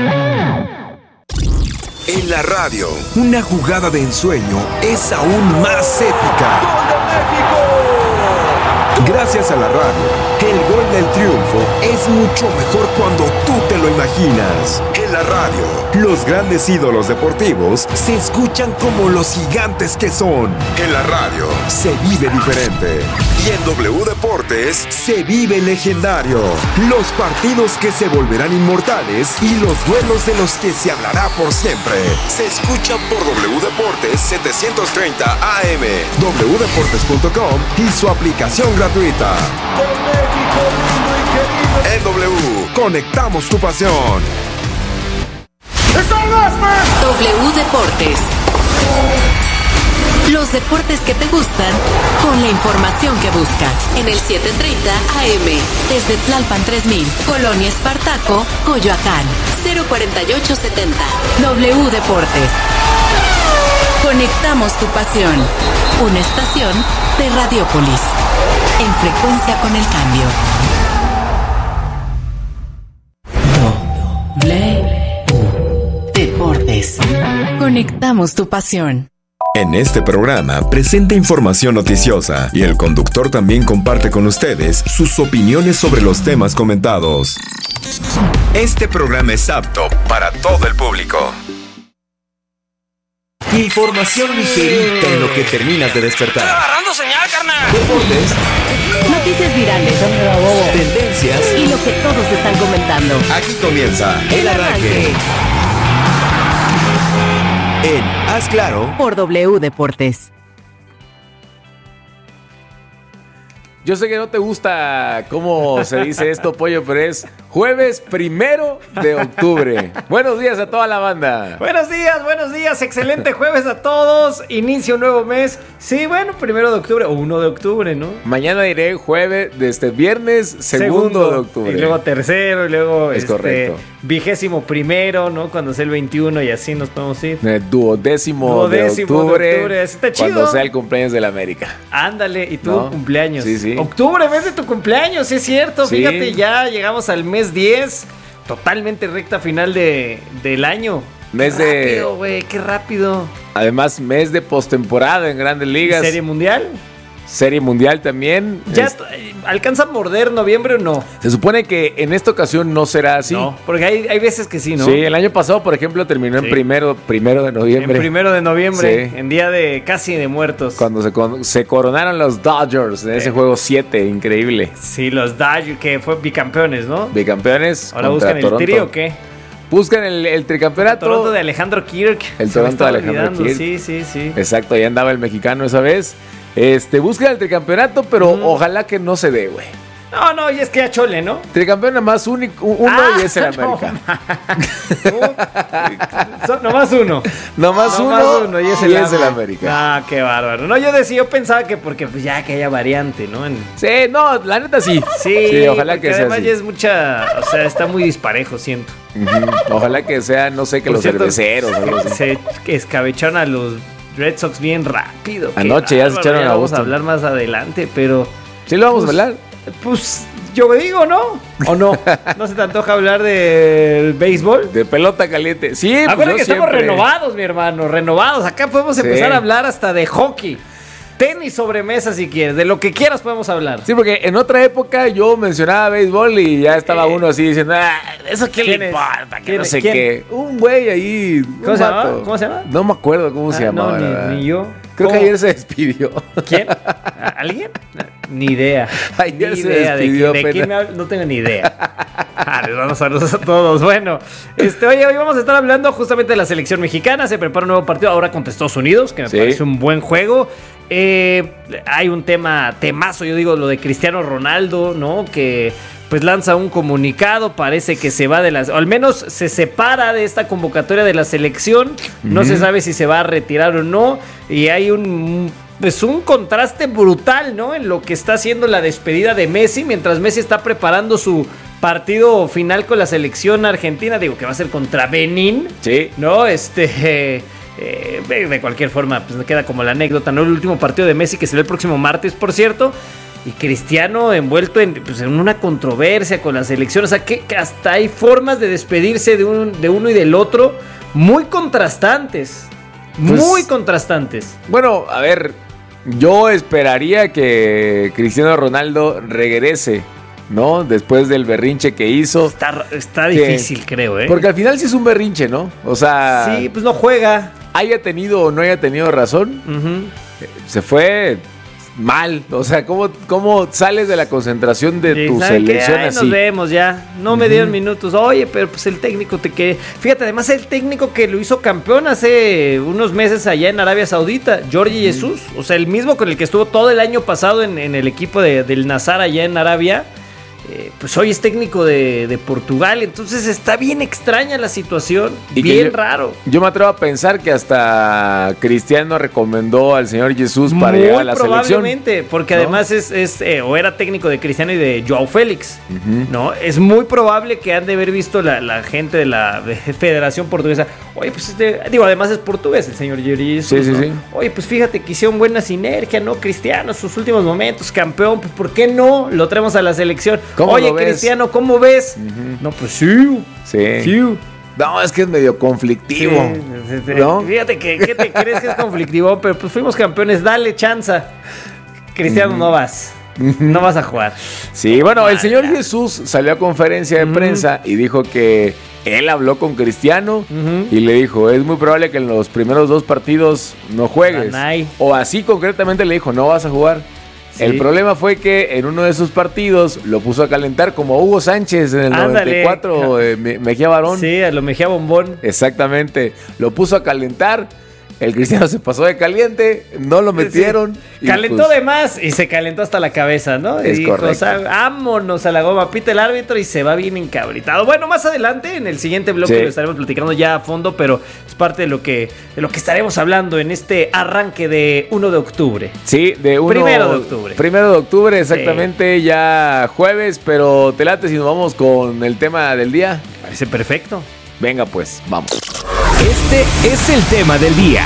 [SPEAKER 8] En la radio, una jugada de ensueño es aún más épica. ¡Gol de México! Gracias a la radio, el gol del triunfo es mucho mejor cuando tú te lo imaginas. En la radio, los grandes ídolos deportivos se escuchan como los gigantes que son. En la radio, se vive diferente. Y en W Deportes, se vive legendario. Los partidos que se volverán inmortales y los duelos de los que se hablará por siempre. Se escucha por W Deportes setecientos treinta A M, w deportes punto com y su aplicación gratuita. En W, conectamos tu pasión.
[SPEAKER 22] W Deportes. Los deportes que te gustan con la información que buscas. En el setecientos treinta A M, desde Tlalpan tres mil, Colonia Espartaco, Coyoacán, cero cuarenta y ocho setenta. W Deportes. Conectamos tu pasión. Una estación de Radiópolis. En frecuencia con el cambio. W Deportes. Conectamos tu pasión.
[SPEAKER 8] En este programa presenta información noticiosa y el conductor también comparte con ustedes sus opiniones sobre los temas comentados. Este programa es apto para todo el público. Información ligerita en lo que terminas de despertar.
[SPEAKER 16] ¡Estoy agarrando señal, carnal!
[SPEAKER 8] Deportes.
[SPEAKER 22] Noticias virales.
[SPEAKER 8] Tendencias.
[SPEAKER 22] Y lo que todos están comentando.
[SPEAKER 8] Aquí comienza El Arranque. En Haz Claro
[SPEAKER 22] por W Deportes.
[SPEAKER 1] Yo sé que no te gusta cómo se dice esto, Pollo, pero es jueves primero de octubre. Buenos días a toda la banda.
[SPEAKER 18] Buenos días, buenos días. Excelente jueves a todos. Inicio un nuevo mes. Sí, bueno, primero de octubre o uno de octubre, ¿no?
[SPEAKER 1] Mañana diré jueves, desde viernes, segundo, segundo de octubre.
[SPEAKER 18] Y luego tercero, y luego
[SPEAKER 1] es
[SPEAKER 18] este,
[SPEAKER 1] correcto.
[SPEAKER 18] Vigésimo primero, ¿no? Cuando sea el veintiuno y así nos podemos ir.
[SPEAKER 1] Eh, duodécimo,
[SPEAKER 18] duodécimo
[SPEAKER 1] de octubre.
[SPEAKER 18] De octubre. Está chido.
[SPEAKER 1] Cuando sea el cumpleaños de la América.
[SPEAKER 18] Ándale, y tu
[SPEAKER 1] ¿no?
[SPEAKER 18] cumpleaños.
[SPEAKER 1] Sí, sí.
[SPEAKER 18] Octubre, mes de tu cumpleaños, es cierto.
[SPEAKER 1] Sí.
[SPEAKER 18] Fíjate, ya llegamos al mes diez. Totalmente recta final de, del año.
[SPEAKER 1] Mes
[SPEAKER 18] qué
[SPEAKER 1] de...
[SPEAKER 18] rápido, güey, qué rápido.
[SPEAKER 1] Además, mes de postemporada en Grandes Ligas.
[SPEAKER 18] ¿Serie Mundial?
[SPEAKER 1] Serie Mundial también.
[SPEAKER 18] ¿Ya
[SPEAKER 1] es...
[SPEAKER 18] alcanza a morder noviembre o no?
[SPEAKER 1] Se supone que en esta ocasión no será así.
[SPEAKER 18] No, porque hay, hay veces que sí, ¿no?
[SPEAKER 1] Sí, el año pasado, por ejemplo, terminó sí. en primero, primero de noviembre.
[SPEAKER 18] En primero de noviembre,
[SPEAKER 1] sí.
[SPEAKER 18] En día de casi de muertos.
[SPEAKER 1] Cuando se, con, se coronaron los Dodgers en ese eh. juego siete, increíble.
[SPEAKER 18] Sí, los Dodgers, que fue bicampeones, ¿no?
[SPEAKER 1] Bicampeones.
[SPEAKER 18] ¿Ahora buscan Toronto. El tri o qué?
[SPEAKER 1] Buscan el, el tricampeonato.
[SPEAKER 18] El Toronto de Alejandro Kirk.
[SPEAKER 1] El Toronto de Alejandro
[SPEAKER 18] olvidando.
[SPEAKER 1] Kirk.
[SPEAKER 18] Sí, sí, sí.
[SPEAKER 1] Exacto, ahí andaba el mexicano esa vez. Este, buscan el tricampeonato, pero mm. ojalá que no se dé, güey.
[SPEAKER 18] No, no, y es que a Chole, ¿no?
[SPEAKER 1] Tricampeón nada más único, uno ah, y es el América.
[SPEAKER 18] No, no más uno.
[SPEAKER 1] No más
[SPEAKER 18] no
[SPEAKER 1] uno,
[SPEAKER 18] más uno y es el,
[SPEAKER 1] y es el América.
[SPEAKER 18] Ah, qué bárbaro. No, yo decía, yo pensaba que porque pues ya que haya variante, ¿no? En...
[SPEAKER 1] Sí, no, la neta sí.
[SPEAKER 18] Sí,
[SPEAKER 1] sí ojalá que sea
[SPEAKER 18] además
[SPEAKER 1] así.
[SPEAKER 18] ya es mucha, o sea, está muy disparejo, siento.
[SPEAKER 1] Uh-huh. Ojalá que sea, no sé, que
[SPEAKER 18] Por
[SPEAKER 1] los
[SPEAKER 18] cierto,
[SPEAKER 1] cerveceros.
[SPEAKER 18] Se, se escabecharon a los Red Sox bien rápido.
[SPEAKER 1] Anoche ya se echaron
[SPEAKER 18] ya
[SPEAKER 1] a
[SPEAKER 18] vamos
[SPEAKER 1] gusto.
[SPEAKER 18] a hablar más adelante, pero...
[SPEAKER 1] ¿Sí lo vamos
[SPEAKER 18] pues,
[SPEAKER 1] a hablar?
[SPEAKER 18] Pues yo me digo, ¿no? ¿O no? ¿No se te antoja hablar del béisbol?
[SPEAKER 1] De pelota caliente. Sí,
[SPEAKER 18] Acuérdate
[SPEAKER 1] pues
[SPEAKER 18] que
[SPEAKER 1] siempre...
[SPEAKER 18] estamos renovados, mi hermano, renovados. Acá podemos
[SPEAKER 1] sí.
[SPEAKER 18] empezar a hablar hasta de hockey. Tenis sobre mesa si quieres, de lo que quieras podemos hablar.
[SPEAKER 19] Sí, porque en otra época yo mencionaba béisbol y ya estaba eh, uno así diciendo, ah, ¿eso qué le importa? Que no sé ¿quién? qué. Un güey ahí.
[SPEAKER 18] ¿Cómo se llama? ¿Cómo se llama?
[SPEAKER 19] No me acuerdo cómo ah, se llamaba.
[SPEAKER 18] No, ni, ni yo.
[SPEAKER 19] Creo ¿Cómo? que ayer se despidió.
[SPEAKER 18] ¿Quién? ¿Alguien? Ni idea.
[SPEAKER 19] Ayer
[SPEAKER 18] ni
[SPEAKER 19] se
[SPEAKER 18] idea
[SPEAKER 19] despidió.
[SPEAKER 18] ¿De, quién, de quién me hablo? No tengo ni idea. Ah, les vamos a saludos a todos. Bueno, este, oye, hoy vamos a estar hablando justamente de la selección mexicana. Se prepara un nuevo partido ahora contra Estados Unidos, que me sí. parece un buen juego. Eh, hay un tema, temazo, yo digo, lo de Cristiano Ronaldo, ¿no? Que pues lanza un comunicado, parece que se va de las, o al menos se separa de esta convocatoria de la selección. No uh-huh. se sabe si se va a retirar o no. Y hay un, pues un contraste brutal, ¿no? En lo que está haciendo la despedida de Messi, mientras Messi está preparando su partido final con la selección argentina. Digo que va a ser contra Benín.
[SPEAKER 19] Sí.
[SPEAKER 18] ¿No? Este... Eh, de cualquier forma, pues queda como la anécdota, ¿no? El último partido de Messi, que será el próximo martes, por cierto. Y Cristiano envuelto en, pues, en una controversia con la selección. O sea, que, que hasta hay formas de despedirse de, un, de uno y del otro muy contrastantes. Pues, muy contrastantes.
[SPEAKER 19] Bueno, a ver, yo esperaría que Cristiano Ronaldo regrese, ¿no? Después del berrinche que hizo.
[SPEAKER 18] Está, está que, difícil, creo, ¿eh?
[SPEAKER 19] Porque al final sí es un berrinche, ¿no? O sea...
[SPEAKER 18] Sí, pues no juega.
[SPEAKER 19] Haya tenido o no haya tenido razón, uh-huh. se fue mal. O sea, ¿cómo, cómo sales de la concentración de tu selección así?
[SPEAKER 18] Nos vemos ya. No me uh-huh. dieron minutos. Oye, pero pues el técnico te que... Fíjate, además el técnico que lo hizo campeón hace unos meses allá en Arabia Saudita, Jorge uh-huh. Jesús. O sea, el mismo con el que estuvo todo el año pasado en, en el equipo de, del Nazar allá en Arabia. Eh, pues hoy es técnico de, de Portugal, entonces está bien extraña la situación, y bien yo, raro.
[SPEAKER 19] Yo me atrevo a pensar que hasta Cristiano recomendó al señor Jesús para
[SPEAKER 18] Muy
[SPEAKER 19] llegar a la
[SPEAKER 18] probablemente,
[SPEAKER 19] selección.
[SPEAKER 18] Porque
[SPEAKER 19] ¿no?
[SPEAKER 18] además es, es eh, o era técnico de Cristiano y de Joao Félix, uh-huh. ¿no? Es muy probable que han de haber visto la, la gente de la de Federación Portuguesa. Oye, pues este, digo, además es portugués el señor Jesús.
[SPEAKER 19] Sí, sí,
[SPEAKER 18] ¿no?
[SPEAKER 19] sí.
[SPEAKER 18] Oye, pues fíjate que hicieron buena sinergia, ¿no? Cristiano, sus últimos momentos, campeón, pues ¿por qué no lo traemos a la selección? Oye, Cristiano, ¿cómo ves? Uh-huh. No, pues sí.
[SPEAKER 19] Sí.
[SPEAKER 18] sí.
[SPEAKER 19] No, es que es medio conflictivo.
[SPEAKER 18] Sí, sí, sí. ¿No? Fíjate que ¿qué te crees que es conflictivo? Pero pues fuimos campeones, dale chanza. Cristiano, uh-huh. no vas. No vas a jugar.
[SPEAKER 19] Sí, bueno, el señor Jesús salió a conferencia de uh-huh. prensa y dijo que él habló con Cristiano uh-huh. y le dijo, es muy probable que en los primeros dos partidos no juegues. Danay. O así concretamente le dijo, no vas a jugar. Sí. El problema fue que en uno de sus partidos lo puso a calentar como Hugo Sánchez en el Ándale. noventa y cuatro, eh, Mejía Barón.
[SPEAKER 18] Sí, a lo Mejía Bombón.
[SPEAKER 19] Exactamente, lo puso a calentar. El Cristiano se pasó de caliente, no lo metieron.
[SPEAKER 18] Sí. Calentó pues, de más y se calentó hasta la cabeza, ¿no?
[SPEAKER 19] Es
[SPEAKER 18] y
[SPEAKER 19] correcto.
[SPEAKER 18] dijo, o sea, vámonos a la goma, pita el árbitro y se va bien encabritado. Bueno, más adelante, en el siguiente bloque sí. lo estaremos platicando ya a fondo, pero es parte de lo que, de lo que estaremos hablando en este arranque de uno de octubre.
[SPEAKER 19] Sí, de uno...
[SPEAKER 18] Primero de octubre.
[SPEAKER 19] Primero de octubre, exactamente, sí. ya jueves, pero te late si nos vamos con el tema del día.
[SPEAKER 18] Parece perfecto.
[SPEAKER 19] Venga pues, vamos.
[SPEAKER 17] Este es el tema del día.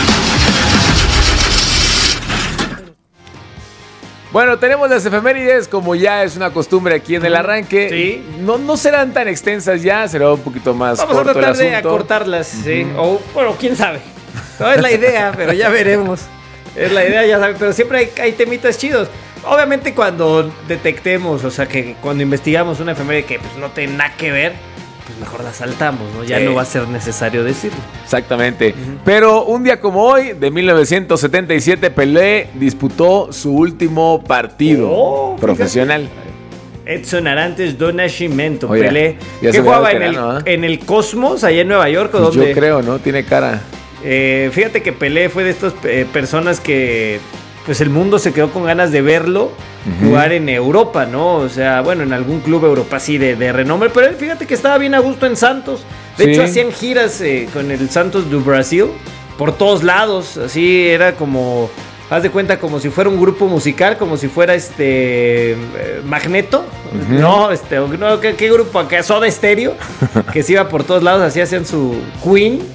[SPEAKER 19] Bueno, tenemos las efemérides, como ya es una costumbre aquí en el arranque.
[SPEAKER 18] Sí.
[SPEAKER 19] No, no serán tan extensas ya, será un poquito más
[SPEAKER 18] Vamos
[SPEAKER 19] corto
[SPEAKER 18] a tratar
[SPEAKER 19] el asunto.
[SPEAKER 18] de acortarlas, uh-huh. sí. O, bueno, quién sabe. No es la idea, pero ya veremos. Es la idea, ya saben. Pero siempre hay, hay temitas chidos. Obviamente cuando detectemos, o sea, que cuando investigamos una efeméride que pues, no tiene nada que ver, pues mejor la saltamos, ¿no? Ya sí. no va a ser necesario decirlo.
[SPEAKER 19] Exactamente. Uh-huh. Pero un día como hoy, de mil novecientos setenta y siete, Pelé disputó su último partido oh, profesional.
[SPEAKER 18] Fíjate. Edson Arantes do Nascimento,
[SPEAKER 19] Oye,
[SPEAKER 18] Pelé. ¿Qué jugaba en el, ¿no? en el Cosmos, allá en Nueva York? ¿O
[SPEAKER 19] pues
[SPEAKER 18] dónde?
[SPEAKER 19] Yo creo, ¿no? Tiene cara.
[SPEAKER 18] Eh, fíjate que Pelé fue de estas eh, personas que... pues el mundo se quedó con ganas de verlo uh-huh. jugar en Europa, ¿no? O sea, bueno, en algún club Europa así de, de renombre, pero él fíjate que estaba bien a gusto en Santos. De sí. hecho, hacían giras eh, con el Santos do Brasil por todos lados, así era como, haz de cuenta, como si fuera un grupo musical, como si fuera este eh, Magneto, uh-huh. no, este, no, ¿qué, qué grupo acá? Soda Stereo, que se iba por todos lados, así hacían su Queen.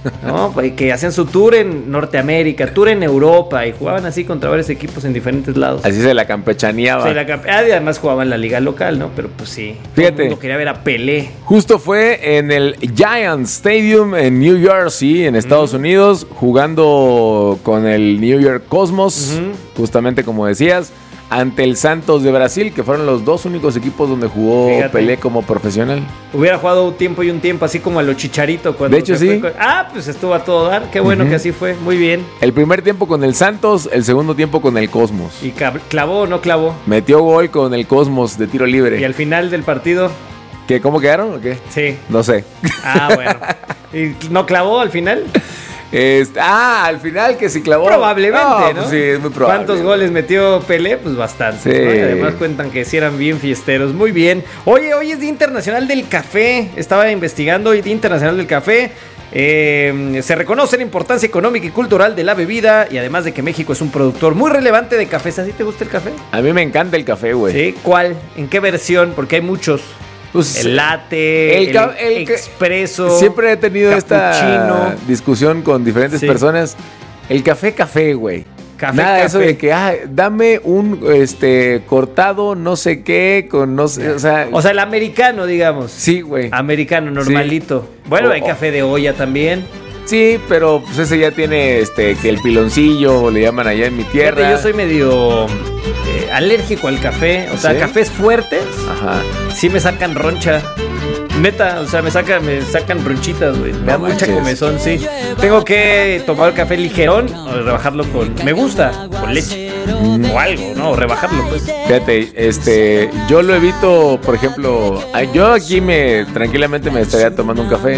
[SPEAKER 18] ¿no? Pues que hacían su tour en Norteamérica, tour en Europa y jugaban así contra varios equipos en diferentes lados.
[SPEAKER 19] Así se la campechaneaba.
[SPEAKER 18] Se la campe- ah, y además jugaban en la liga local, ¿no? Pero pues sí.
[SPEAKER 19] Fíjate.
[SPEAKER 18] Todo el mundo quería ver a Pelé.
[SPEAKER 19] Justo fue en el Giants Stadium en New Jersey, en Estados uh-huh. Unidos, jugando con el New York Cosmos, uh-huh. justamente como decías, ante el Santos de Brasil, que fueron los dos únicos equipos donde jugó Fíjate. Pelé como profesional.
[SPEAKER 18] Hubiera jugado un tiempo y un tiempo, así como a lo Chicharito. Cuando
[SPEAKER 19] de hecho,
[SPEAKER 18] se
[SPEAKER 19] sí.
[SPEAKER 18] Fue con... Ah, pues estuvo a todo dar. Qué bueno uh-huh. que así fue. Muy bien.
[SPEAKER 19] El primer tiempo con el Santos, el segundo tiempo con el Cosmos.
[SPEAKER 18] ¿Y clavó o no clavó?
[SPEAKER 19] Metió gol con el Cosmos de tiro libre.
[SPEAKER 18] ¿Y al final del partido?
[SPEAKER 19] ¿Qué, ¿Cómo quedaron o qué?
[SPEAKER 18] Sí.
[SPEAKER 19] No sé.
[SPEAKER 18] Ah, bueno. ¿Y no clavó al final?
[SPEAKER 19] Este, ah, al final que sí clavó.
[SPEAKER 18] Probablemente, ¿no?
[SPEAKER 19] ¿no? Pues sí, es muy probable.
[SPEAKER 18] ¿Cuántos goles metió Pelé? Pues bastante.
[SPEAKER 19] Sí.
[SPEAKER 18] ¿no? Y además cuentan que sí eran bien fiesteros. Muy bien. Oye, hoy es Día Internacional del Café. Estaba investigando hoy Día Internacional del Café. Eh, se reconoce la importancia económica y cultural de la bebida y además de que México es un productor muy relevante de cafés. ¿Así te gusta el café?
[SPEAKER 19] A mí me encanta el café, güey.
[SPEAKER 18] ¿Sí? ¿Cuál? ¿En qué versión? Porque hay muchos. Pues, el latte, el, el, el expreso.
[SPEAKER 19] Siempre he tenido
[SPEAKER 18] cappuccino.
[SPEAKER 19] Esta discusión con diferentes sí. personas. El café, café, güey.
[SPEAKER 18] Café,
[SPEAKER 19] Nada
[SPEAKER 18] café.
[SPEAKER 19] Eso de que, ah, dame un este cortado, no sé qué, con no sé, o sea.
[SPEAKER 18] O sea, el americano, digamos.
[SPEAKER 19] Sí, güey.
[SPEAKER 18] Americano, normalito. Sí. Bueno,
[SPEAKER 19] o,
[SPEAKER 18] hay café de olla también.
[SPEAKER 19] Sí, pero pues ese ya tiene este que el piloncillo, le llaman allá en mi tierra.
[SPEAKER 18] Fíjate, yo soy medio eh, alérgico al café. O sea, ¿sí? Cafés fuertes.
[SPEAKER 19] Ajá.
[SPEAKER 18] Sí me sacan roncha. Neta, o sea, me sacan, me sacan bronchitas, güey. Me no da mucha comezón, sí. Tengo que tomar café ligerón o rebajarlo con... Me gusta, con leche. Mm. O algo, ¿no? O rebajarlo, pues.
[SPEAKER 19] Fíjate, este... Yo lo evito, por ejemplo... Yo aquí me... Tranquilamente me estaría tomando un café.